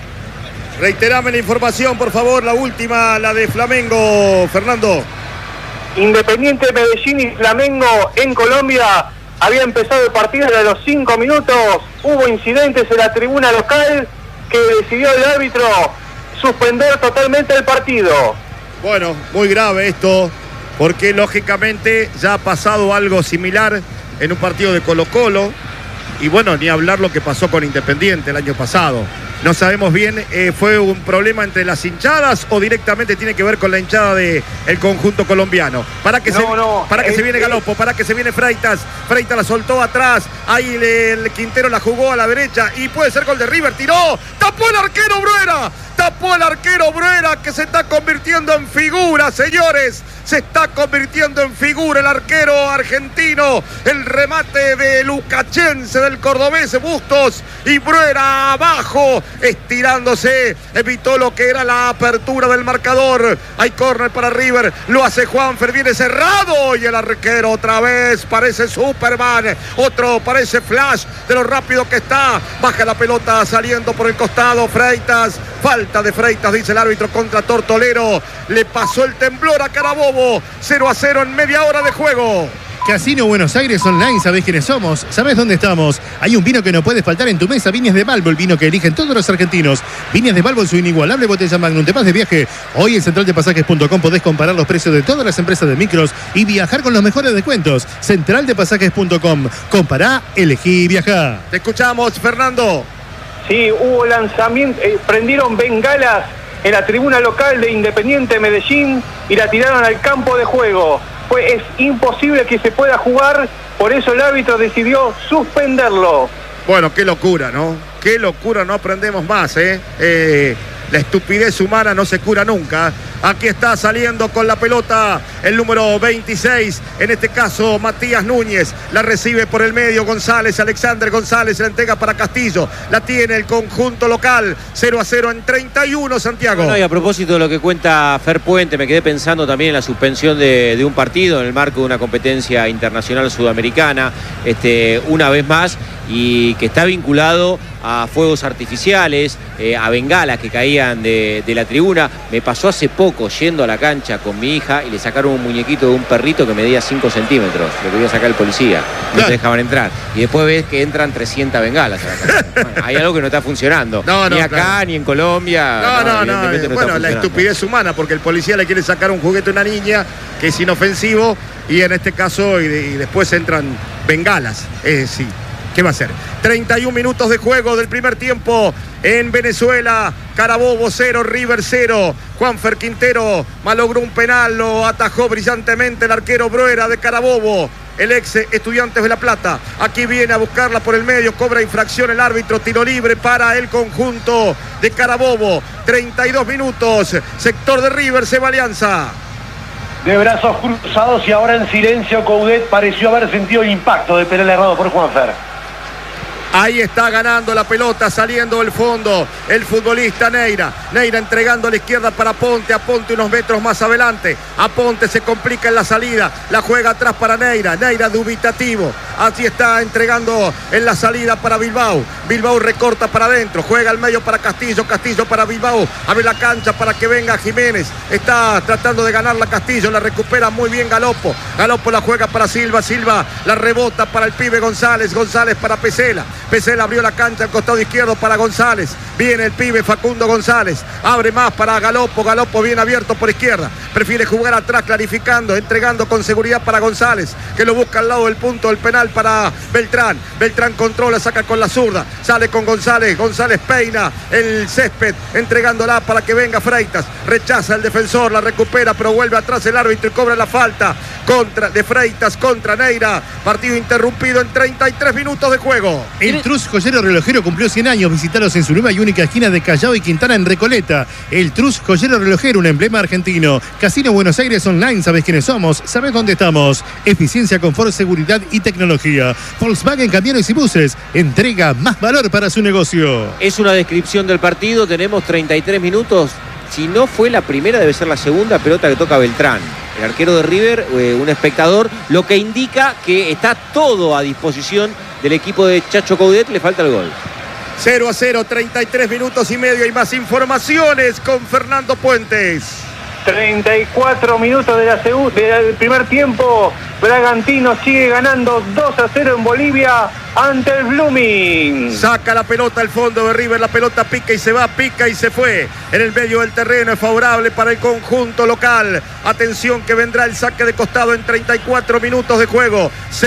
Reiterame la información, por favor, la última, la de Flamengo, Fernando. Independiente Medellín y Flamengo en Colombia. Había empezado el partido a los 5 minutos. Hubo incidentes en la tribuna local que decidió el árbitro suspender totalmente el partido. Bueno, muy grave esto, porque lógicamente ya ha pasado algo similar en un partido de Colo-Colo. Y bueno, ni hablar lo que pasó con Independiente el año pasado. No sabemos bien, ¿fue un problema entre las hinchadas o directamente tiene que ver con la hinchada del conjunto colombiano? Para que se viene Galopo, para que se viene Freitas. Freitas la soltó atrás. Ahí el Quintero la jugó a la derecha y puede ser gol de River. Tiró, tapó el arquero Bruera. Tapó el arquero Bruera, que se está convirtiendo en figura, señores. Se está convirtiendo en figura el arquero argentino. El remate de Lucachense, del cordobés Bustos, y Bruera abajo, estirándose, evitó lo que era la apertura del marcador. Hay córner para River, lo hace Juanfer, viene cerrado, y el arquero otra vez parece Superman, otro parece Flash de lo rápido que está. Baja la pelota saliendo por el costado Freitas. Falta de Freitas, dice el árbitro, contra Tortolero. Le pasó el temblor a Carabobo. 0-0 en media hora de juego. Casino Buenos Aires Online, ¿sabés quiénes somos? ¿Sabés dónde estamos? Hay un vino que no puede faltar en tu mesa, Viñas de Balbo, el vino que eligen todos los argentinos. Viñas de Balbo en su inigualable botella Magnum. Te vas de viaje. Hoy en centraldepasajes.com podés comparar los precios de todas las empresas de micros y viajar con los mejores descuentos. Centraldepasajes.com. Compará, elegí y viajá. Te escuchamos, Fernando. Sí, hubo lanzamiento, prendieron bengalas en la tribuna local de Independiente Medellín y la tiraron al campo de juego. Es imposible que se pueda jugar, por eso el árbitro decidió suspenderlo. Bueno, qué locura, ¿no? Qué locura, no aprendemos más, La estupidez humana no se cura nunca. Aquí está saliendo con la pelota el número 26, en este caso Matías Núñez. La recibe por el medio González, Alexander González, la entrega para Castillo. La tiene el conjunto local. 0-0 en 31, Santiago. Bueno, y a propósito de lo que cuenta Fer Puente, me quedé pensando también en la suspensión de un partido en el marco de una competencia internacional sudamericana, una vez más, y que está vinculado a fuegos artificiales, a bengalas que caían de la tribuna. Me pasó hace poco yendo a la cancha con mi hija y le sacaron un muñequito de un perrito que medía 5 centímetros. Le quería sacar el policía, no te dejaban entrar. Y después ves que entran 300 bengalas a la cancha. Bueno, hay algo que no está funcionando. Ni acá, ni en Colombia. Bueno, la estupidez humana, porque el policía le quiere sacar un juguete a una niña que es inofensivo, y en este caso, y después entran bengalas. Sí. ¿Qué va a hacer? 31 minutos de juego del primer tiempo en Venezuela. Carabobo 0, River 0. Juanfer Quintero malogró un penal, lo atajó brillantemente el arquero Bruera de Carabobo, el ex Estudiantes de La Plata. Aquí viene a buscarla por el medio, cobra infracción el árbitro, tiro libre para el conjunto de Carabobo. 32 minutos, sector de River, se va Alianza. De brazos cruzados y ahora en silencio, Coudet pareció haber sentido el impacto de penal errado por Juanfer. Ahí está ganando la pelota, saliendo del fondo el futbolista Neira. Neira entregando a la izquierda para Aponte. Aponte unos metros más adelante. Aponte se complica en la salida. La juega atrás para Neira. Neira dubitativo. Así está entregando en la salida para Bilbao. Bilbao recorta para adentro. Juega al medio para Castillo. Castillo para Bilbao. Abre la cancha para que venga Jiménez. Está tratando de ganarla Castillo. La recupera muy bien Galopo. Galopo la juega para Silva. Silva la rebota para el pibe González. González para Pesela. Pesela abrió la cancha al costado izquierdo para González. Viene el pibe Facundo González. Abre más para Galopo. Galopo bien abierto por izquierda. prefiere jugar atrás, clarificando, entregando con seguridad para González, que lo busca al lado del punto del penal para Beltrán. Beltrán controla, saca con la zurda, sale con González, González peina el césped, entregándola para que venga Freitas, rechaza el defensor, la recupera, pero vuelve atrás el árbitro y cobra la falta de Freitas contra Neira. Partido interrumpido en 33 minutos de juego. El Trus Joyero Relojero cumplió 100 años. Visítalos en su nueva y única esquina de Callao y Quintana en Recoleta. El Trus Joyero Relojero, un emblema argentino. Casino Buenos Aires Online, ¿sabés quiénes somos? ¿Sabés dónde estamos? Eficiencia, confort, seguridad y tecnología. Volkswagen Camiones y Buses. Entrega más valor para su negocio. Es una descripción del partido. Tenemos 33 minutos. Si no fue la primera, debe ser la segunda pelota que toca Beltrán, el arquero de River, un espectador, lo que indica que está todo a disposición del equipo de Chacho Coudet. Le falta el gol. 0-0, 33 minutos y medio. Hay más informaciones con Fernando Puentes. 34 minutos del primer tiempo. Bragantino sigue ganando 2-0 en Bolivia ante el Blooming. Saca la pelota al fondo de River, la pelota pica y se va, pica y se fue. En el medio del terreno es favorable para el conjunto local. Atención que vendrá el saque de costado en 34 minutos de juego.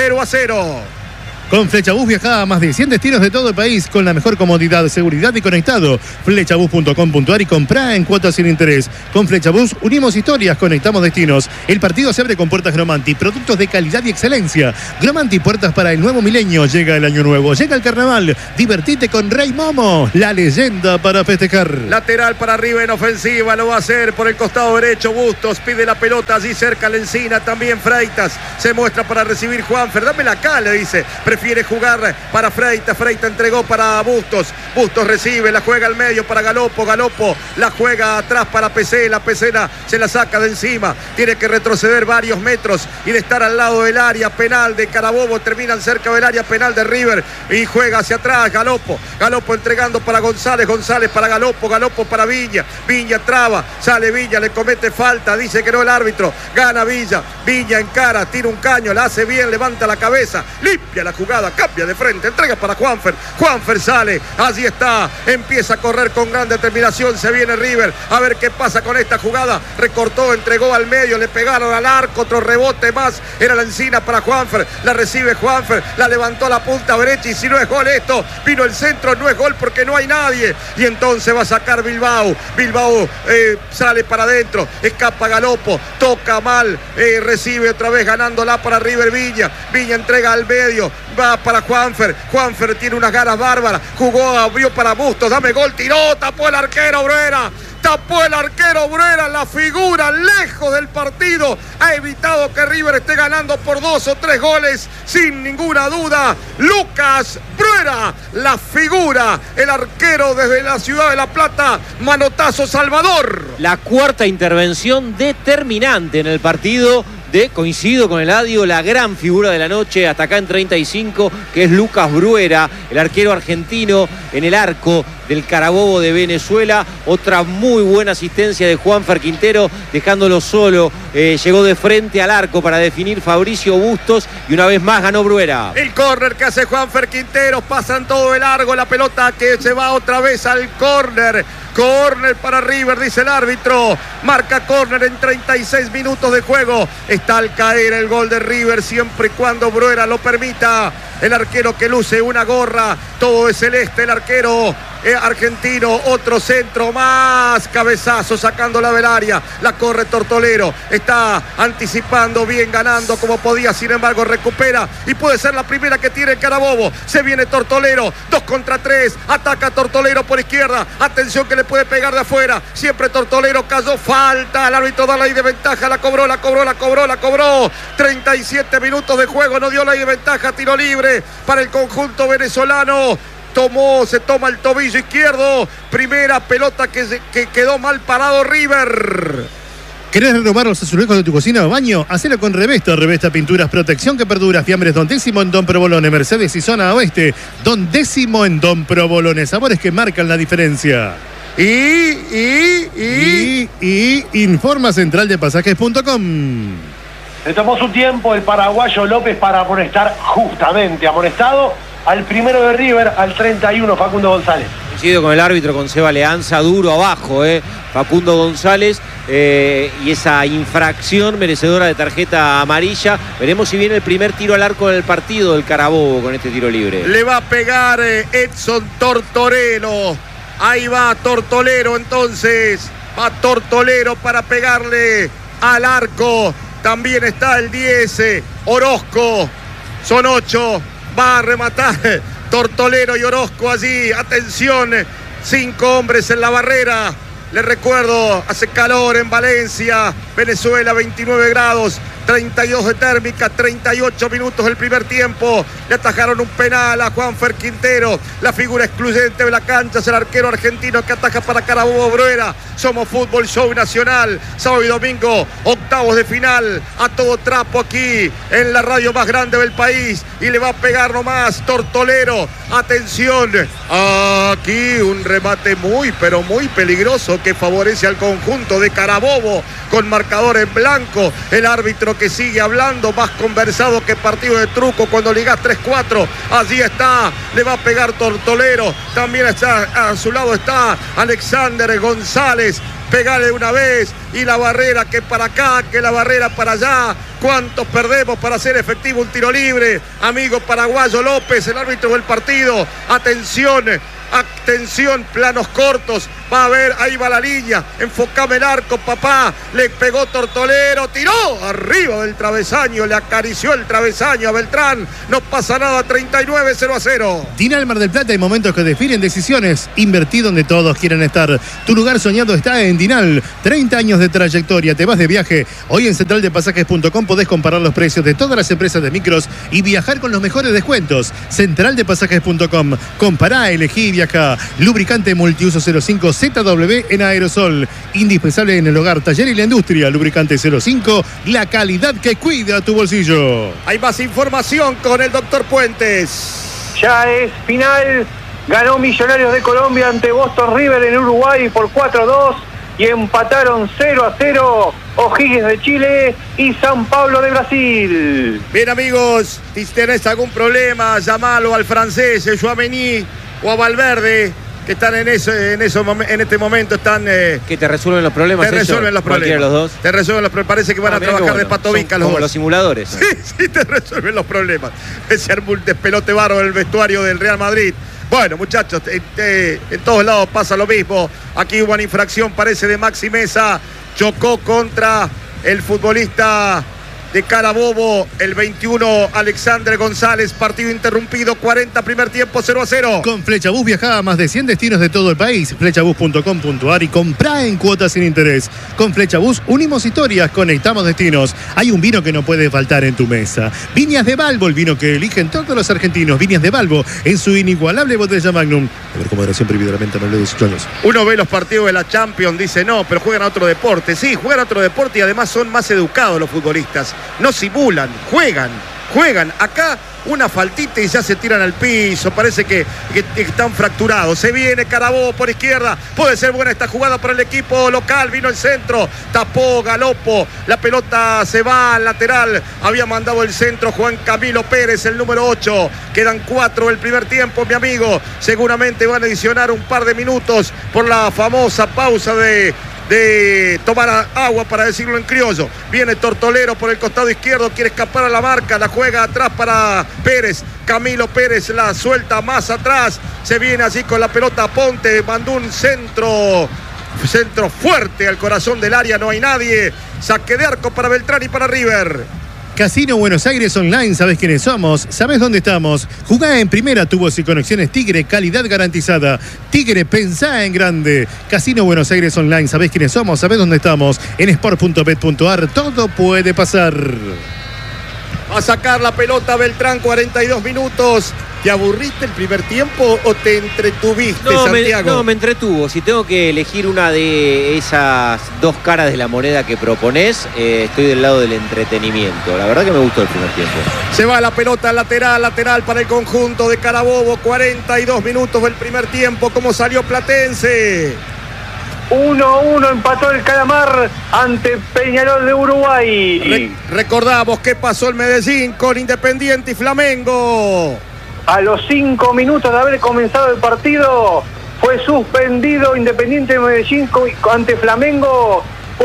0-0. Con Flechabús viaja a más de 100 destinos de todo el país con la mejor comodidad, seguridad y conectado. Flechabús.com.ar y comprá en cuotas sin interés. Con Flechabús unimos historias, conectamos destinos. El partido se abre con puertas Gromanti, productos de calidad y excelencia. Gromanti, puertas para el nuevo milenio. Llega el año nuevo, llega el carnaval. Divertite con Rey Momo, la leyenda para festejar. Lateral para arriba en ofensiva, lo va a hacer por el costado derecho. Bustos pide la pelota allí cerca la encina. También Freitas se muestra para recibir Juanfer. Dámela acá, le dice. Prefiere jugar para Freitas. Freitas entregó para Bustos. Bustos recibe, la juega al medio para Galopo. Galopo la juega atrás para Pesela. Pesela se la saca de encima. Tiene que retroceder varios metros y de estar al lado del área penal de Carabobo. Terminan cerca del área penal de River y juega hacia atrás Galopo. Galopo entregando para González. González para Galopo. Galopo para Viña. Viña traba. Sale Viña, le comete falta. Dice que no el árbitro. Gana Villa. Viña encara, tira un caño, la hace bien, levanta la cabeza, limpia la jugada, cambia de frente, entrega para Juanfer. Juanfer sale, allí está, empieza a correr con gran determinación, se viene River, a ver qué pasa con esta jugada. Recortó, entregó al medio, le pegaron al arco, otro rebote más, era la encina para Juanfer, la recibe Juanfer, la levantó a la punta derecha y si no es gol esto, vino el centro, no es gol porque no hay nadie. Y entonces va a sacar Bilbao. Bilbao sale para adentro, escapa Galopo, toca mal, recibe otra vez ganándola para River Viña. Viña entrega al medio, va para Juanfer. Juanfer tiene unas ganas bárbaras, jugó, abrió para Bustos, dame gol, tiró, tapó el arquero Bruera. Tapó el arquero Bruera, la figura lejos del partido. Ha evitado que River esté ganando por 2 o 3 goles, sin ninguna duda. Lucas Bruera, la figura, el arquero desde la ciudad de La Plata. Manotazo Salvador. La cuarta intervención determinante en el partido. Coincido con Eladio, la gran figura de la noche hasta acá en 35, que es Lucas Bruera, el arquero argentino en el arco del Carabobo de Venezuela. Otra muy buena asistencia de Juanfer Quintero, dejándolo solo, llegó de frente al arco para definir Fabricio Bustos y una vez más ganó Bruera. El córner que hace Juanfer Quintero, pasan todo de largo, la pelota que se va otra vez al córner. Córner para River, dice el árbitro. Marca córner en 36 minutos de juego. Está al caer el gol de River, siempre y cuando Bruera lo permita. El arquero que luce una gorra, todo es celeste, el arquero argentino, otro centro más, cabezazo sacándola del área, la corre Tortolero, está anticipando bien, ganando como podía, sin embargo recupera y puede ser la primera que tiene el Carabobo. Se viene Tortolero, 2 contra 3, ataca Tortolero por izquierda, atención que le puede pegar de afuera, siempre Tortolero cayó, falta, el árbitro da la ley de ventaja, la cobró, 37 minutos de juego, no dio la ley de ventaja, tiro libre para el conjunto venezolano. Se toma el tobillo izquierdo. Primera pelota que quedó mal parado River. ¿Querés renovar los azulejos de tu cocina o baño? Hacelo con Revesta. Revesta Pinturas, protección que perdura. Fiambres Don Décimo en Don Provolone, Mercedes y zona oeste. Don Décimo en Don Provolone. Sabores que marcan la diferencia. Y informa centraldepasajes.com. Le tomó su tiempo el paraguayo López para amonestar, justamente amonestado. al primero de River, al 31, Facundo González. Coincido con el árbitro, con Seba Leanza, duro abajo, Facundo González, y esa infracción merecedora de tarjeta amarilla. Veremos si viene el primer tiro al arco del partido del Carabobo con este tiro libre. Le va a pegar Edson Tortolero. Ahí va Tortolero entonces. Va Tortolero para pegarle al arco. También está el 10, Orozco. Son 8. Va a rematar Tortolero y Orozco allí. Atención, 5 hombres en la barrera. Les recuerdo, hace calor en Valencia, Venezuela, 29 grados, 32 de térmica, 38 minutos del primer tiempo. Le atajaron un penal a Juanfer Quintero. La figura excluyente de la cancha es el arquero argentino que ataja para Carabobo Bruera. Somos Fútbol Show Nacional, sábado y domingo, octavos de final, a todo trapo aquí en la radio más grande del país. Y le va a pegar nomás Tortolero. Atención, aquí un remate muy, pero muy peligroso que favorece al conjunto de Carabobo con marcador en blanco. El árbitro que sigue hablando, más conversado que partido de truco cuando ligas 3-4. Allí está, le va a pegar Tortolero. También está, a su lado está Alexander González. Pegale de una vez, y la barrera que para acá, que la barrera para allá. ¿Cuántos perdemos para hacer efectivo un tiro libre? Amigo paraguayo López, el árbitro del partido. Atención, planos cortos. Va a ver, ahí va la línea. Enfocame el arco, papá. Le pegó Tortolero, tiró arriba del travesaño, le acarició el travesaño a Beltrán. No pasa nada, 39, 0-0. Dinal Mar del Plata, hay momentos que definen decisiones. Invertí donde todos quieren estar. Tu lugar soñado está en Dinal. 30 años de trayectoria. Te vas de viaje. Hoy en centraldepasajes.com podés comparar los precios de todas las empresas de micros y viajar con los mejores descuentos. Centraldepasajes.com. Compará, elegí y viaja. Lubricante multiuso 05 ZW en aerosol. Indispensable en el hogar, taller y la industria. Lubricante 05, la calidad que cuida tu bolsillo. Hay más información con el doctor Puentes. Ya es final. Ganó Millonarios de Colombia ante Boston River en Uruguay por 4-2 y empataron 0-0 O'Higgins de Chile y San Pablo de Brasil. Bien, amigos, si tenés algún problema, llamalo al francés, Chouameni o a Valverde, que están en este momento están... ¿Que te resuelven los problemas? Te resuelven los problemas. ¿Cualquiera de los dos? Te resuelven los problemas. Parece que van a trabajar de patovica los dos. Como los simuladores. Sí, te resuelven los problemas. Ese armó un despelote barro en el vestuario del Real Madrid. Bueno, muchachos, en todos lados pasa lo mismo. Aquí hubo una infracción, parece, de Maxi Mesa. Chocó contra el futbolista de Carabobo, el 21, Alexander González. Partido interrumpido, 40, primer tiempo, 0-0. Con Flechabús viaja a más de 100 destinos de todo el país. Flechabús.com.ar y comprá en cuotas sin interés. Con Flechabús unimos historias, conectamos destinos. Hay un vino que no puede faltar en tu mesa. Viñas de Balbo, el vino que eligen todos los argentinos. Viñas de Balbo, en su inigualable botella Magnum. A ver, con moderación, prohibidamente, no le des años. Uno ve los partidos de la Champions, dice no, pero juegan a otro deporte. Sí, juegan a otro deporte y además son más educados los futbolistas. No simulan, juegan. Acá una faltita y ya se tiran al piso. Parece que están fracturados. Se viene Carabobo por izquierda. Puede ser buena esta jugada para el equipo local. Vino el centro. Tapó Galopo. La pelota se va al lateral. Había mandado el centro Juan Camilo Pérez, el número 8. Quedan 4 el primer tiempo, mi amigo. Seguramente van a adicionar un par de minutos por la famosa pausa de tomar agua, para decirlo en criollo. Viene Tortolero por el costado izquierdo, quiere escapar a la marca, la juega atrás para Pérez. Camilo Pérez la suelta más atrás, se viene así con la pelota Ponte, mandó un centro fuerte al corazón del área, no hay nadie. Saque de arco para Beltrán y para River. Casino Buenos Aires Online, ¿sabés quiénes somos? ¿Sabés dónde estamos? Jugá en primera, tubos y conexiones Tigre, calidad garantizada. Tigre, pensá en grande. Casino Buenos Aires Online, ¿sabés quiénes somos? ¿Sabés dónde estamos? En sport.bet.ar, todo puede pasar. Va a sacar la pelota Beltrán, 42 minutos. ¿Te aburriste el primer tiempo o te entretuviste, Santiago? Me entretuvo. Si tengo que elegir una de esas dos caras de la moneda que proponés, estoy del lado del entretenimiento. La verdad que me gustó el primer tiempo. Se va la pelota lateral para el conjunto de Carabobo. 42 minutos del primer tiempo. ¿Cómo salió Platense? 1-1 empató el Calamar ante Peñarol de Uruguay. Recordamos qué pasó en Medellín con Independiente y Flamengo. a los 5 minutos de haber comenzado el partido, fue suspendido Independiente de Medellín ante Flamengo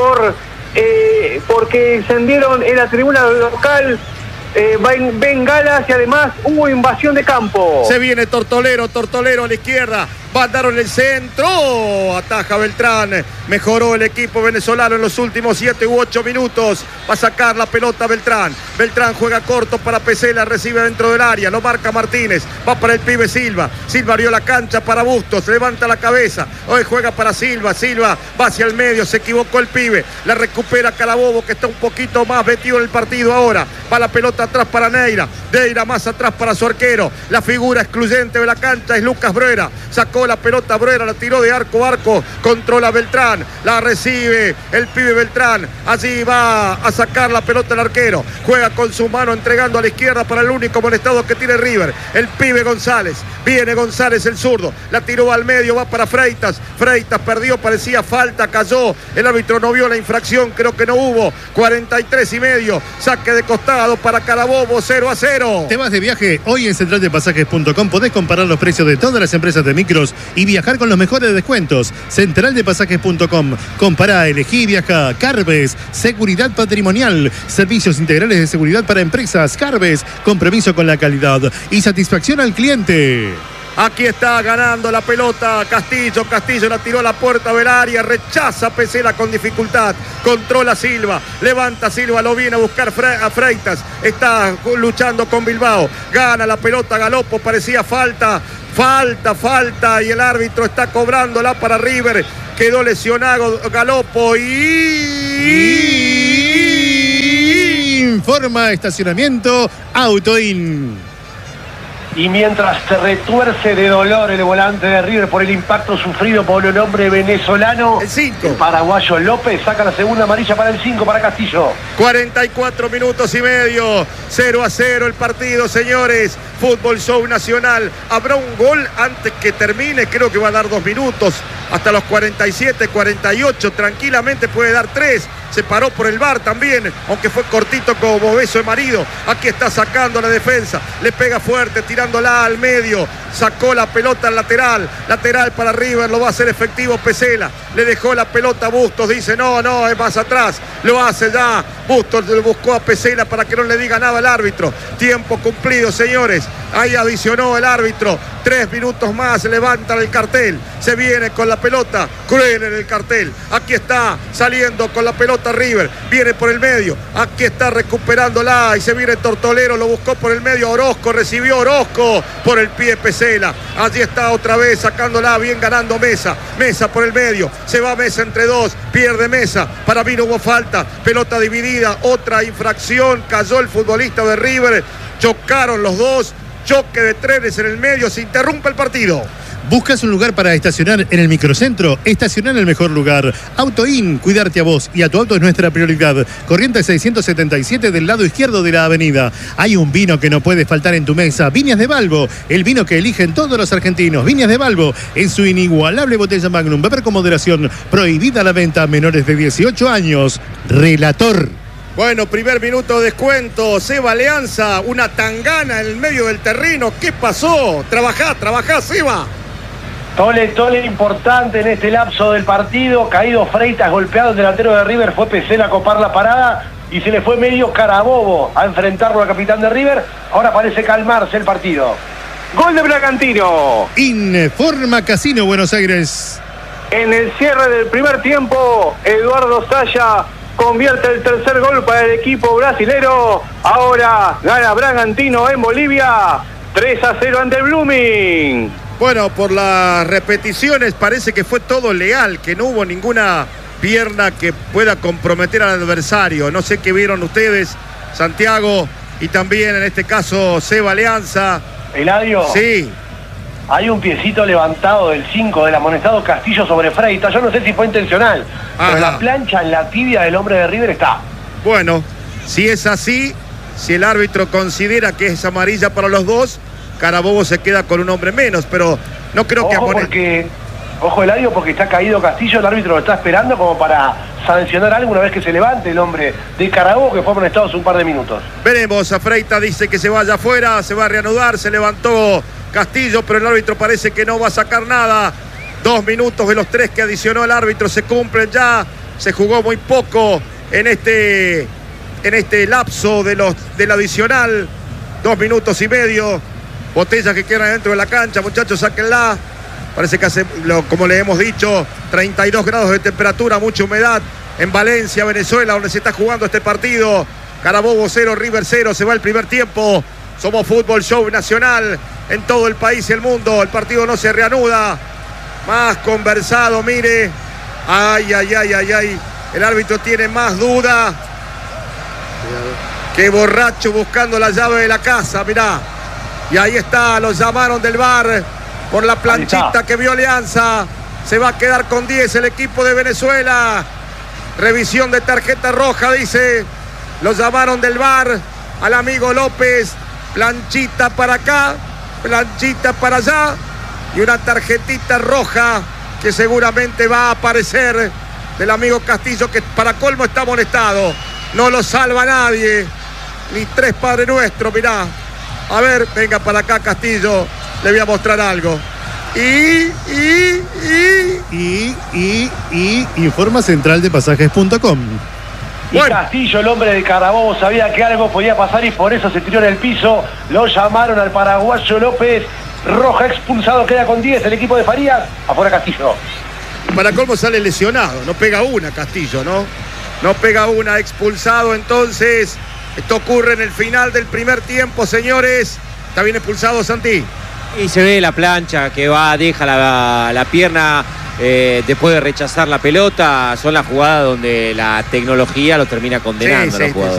porque encendieron en la tribuna local bengalas y además hubo invasión de campo. Se viene Tortolero a la izquierda. Mandaron el centro, ataja Beltrán, mejoró el equipo venezolano en los últimos 7 u 8 minutos, va a sacar la pelota Beltrán juega corto para Pesela, recibe dentro del área, lo marca Martínez, va para el pibe Silva abrió la cancha para Bustos, levanta la cabeza, hoy juega para Silva va hacia el medio, se equivocó el pibe, la recupera Carabobo que está un poquito más metido en el partido ahora, va la pelota atrás para Neira más atrás para su arquero, la figura excluyente de la cancha es Lucas Bruera, sacó la pelota Bruera, la tiró de arco a arco, controla Beltrán, la recibe el pibe Beltrán, allí va a sacar la pelota el arquero, juega con su mano entregando a la izquierda para el único molestado que tiene River, el pibe González, viene González el zurdo, la tiró al medio, va para Freitas perdió, parecía falta, cayó, el árbitro no vio la infracción, creo que no hubo, 43.5, saque de costado para Carabobo, 0-0. Te vas de viaje, hoy en centraldepasajes.com podés comparar los precios de todas las empresas de micros y viajar con los mejores descuentos. Centraldepasajes.com. Compará, elegí y viaja. Carves, seguridad patrimonial, servicios integrales de seguridad para empresas. Carves, compromiso con la calidad y satisfacción al cliente. Aquí está ganando la pelota Castillo la tiró a la puerta del área, rechaza Pesela con dificultad, controla Silva, levanta Silva, lo viene a buscar a Freitas, está luchando con Bilbao, gana la pelota Galopo, parecía falta y el árbitro está cobrándola para River, quedó lesionado Galopo y informa estacionamiento Autoin. Y mientras se retuerce de dolor el volante de River por el impacto sufrido por el hombre venezolano, el 5, el paraguayo López saca la segunda amarilla para el 5 para Castillo. 44 minutos y medio, 0-0 el partido, señores. Fútbol Show Nacional. Habrá un gol antes que termine, creo que va a dar 2 minutos, hasta los 47, 48, tranquilamente puede dar 3. Se paró por el VAR también, aunque fue cortito como beso de marido. Aquí está sacando la defensa, le pega fuerte, tirándola al medio, sacó la pelota al lateral para River, lo va a hacer efectivo Pesela, le dejó la pelota a Bustos, dice no, es más atrás, lo hace ya, Bustos le buscó a Pesela para que no le diga nada al árbitro, tiempo cumplido, señores, ahí adicionó el árbitro, 3 minutos más, levanta el cartel, se viene con la pelota, Cruel en el cartel, aquí está saliendo con la pelota River, viene por el medio, aquí está recuperándola y se viene Tortolero, lo buscó por el medio Orozco, recibió Orozco por el pie Pesela, allí está otra vez sacándola, bien ganando Mesa por el medio, se va Mesa entre 2, pierde Mesa, para mí no hubo falta, pelota dividida, otra infracción, cayó el futbolista de River, chocaron los dos, choque de trenes en el medio, se interrumpe el partido. ¿Buscas un lugar para estacionar en el microcentro? Estacionar en el mejor lugar. Autoin, cuidarte a vos y a tu auto es nuestra prioridad. Corrientes 677 del lado izquierdo de la avenida. Hay un vino que no puede faltar en tu mesa. Viñas de Balbo, el vino que eligen todos los argentinos. Viñas de Balbo, en su inigualable botella Magnum. Beber con moderación. Prohibida la venta a menores de 18 años. Relator. Bueno, primer minuto de descuento, Seba Alianza, una tangana en el medio del terreno. ¿Qué pasó? Trabajá, Seba. Tole importante en este lapso del partido, caído Freitas, golpeado el delantero de River, fue Pesela a copar la parada y se le fue medio Carabobo a enfrentarlo al capitán de River, ahora parece calmarse el partido. Gol de Bragantino. Informa Casino Buenos Aires. En el cierre del primer tiempo, Eduardo Saya convierte el tercer gol para el equipo brasilero, ahora gana Bragantino en Bolivia, 3-0 ante el Blooming. Bueno, por las repeticiones parece que fue todo legal, que no hubo ninguna pierna que pueda comprometer al adversario. No sé qué vieron ustedes, Santiago, y también en este caso Seba Alianza. Eladio. Sí. Hay un piecito levantado del 5 del amonestado Castillo sobre Freitas. Yo no sé si fue intencional, pero la plancha en la tibia del hombre de River está. Bueno, si es así, si el árbitro considera que es amarilla para los dos, Carabobo se queda con un hombre menos, pero no creo que porque Ojo Eladio, porque está caído Castillo, el árbitro lo está esperando como para sancionar algo una vez que se levante el hombre de Carabobo, que fue amonestado hace un par de minutos. Veremos, Afreita dice que se vaya afuera, se va a reanudar, se levantó Castillo, pero el árbitro parece que no va a sacar nada. 2 minutos de los 3 que adicionó el árbitro se cumplen ya, se jugó muy poco en este lapso del adicional, 2 minutos y medio. Botellas que quedan dentro de la cancha, muchachos, sáquenla. Parece que hace, como le hemos dicho, 32 grados de temperatura, mucha humedad en Valencia, Venezuela, donde se está jugando este partido. Carabobo 0, River 0, se va el primer tiempo. Somos Fútbol Show Nacional en todo el país y el mundo. El partido no se reanuda. Más conversado, mire. Ay. El árbitro tiene más duda que borracho buscando la llave de la casa, mirá. Y ahí está, los llamaron del VAR por la planchita que vio Alianza. Se va a quedar con 10 el equipo de Venezuela. Revisión de tarjeta roja, dice. Los llamaron del VAR al amigo López. Planchita para acá, planchita para allá. Y una tarjetita roja que seguramente va a aparecer del amigo Castillo, que para colmo está amonestado. No lo salva nadie. Ni 3 Padre Nuestro, mirá. A ver, venga para acá Castillo. Le voy a mostrar algo. Informa centraldepasajes.com. Y Castillo, el hombre de Carabobo, sabía que algo podía pasar y por eso se tiró en el piso. Lo llamaron al paraguayo López. Roja, expulsado, queda con 10 el equipo de Farías. Afuera Castillo. Para colmo sale lesionado, no pega una Castillo, ¿no? No pega una, expulsado entonces. Esto ocurre en el final del primer tiempo, señores. Está bien expulsado, Santi. Y se ve la plancha que deja la pierna después de rechazar la pelota. Son las jugadas donde la tecnología lo termina condenando a los jugadores.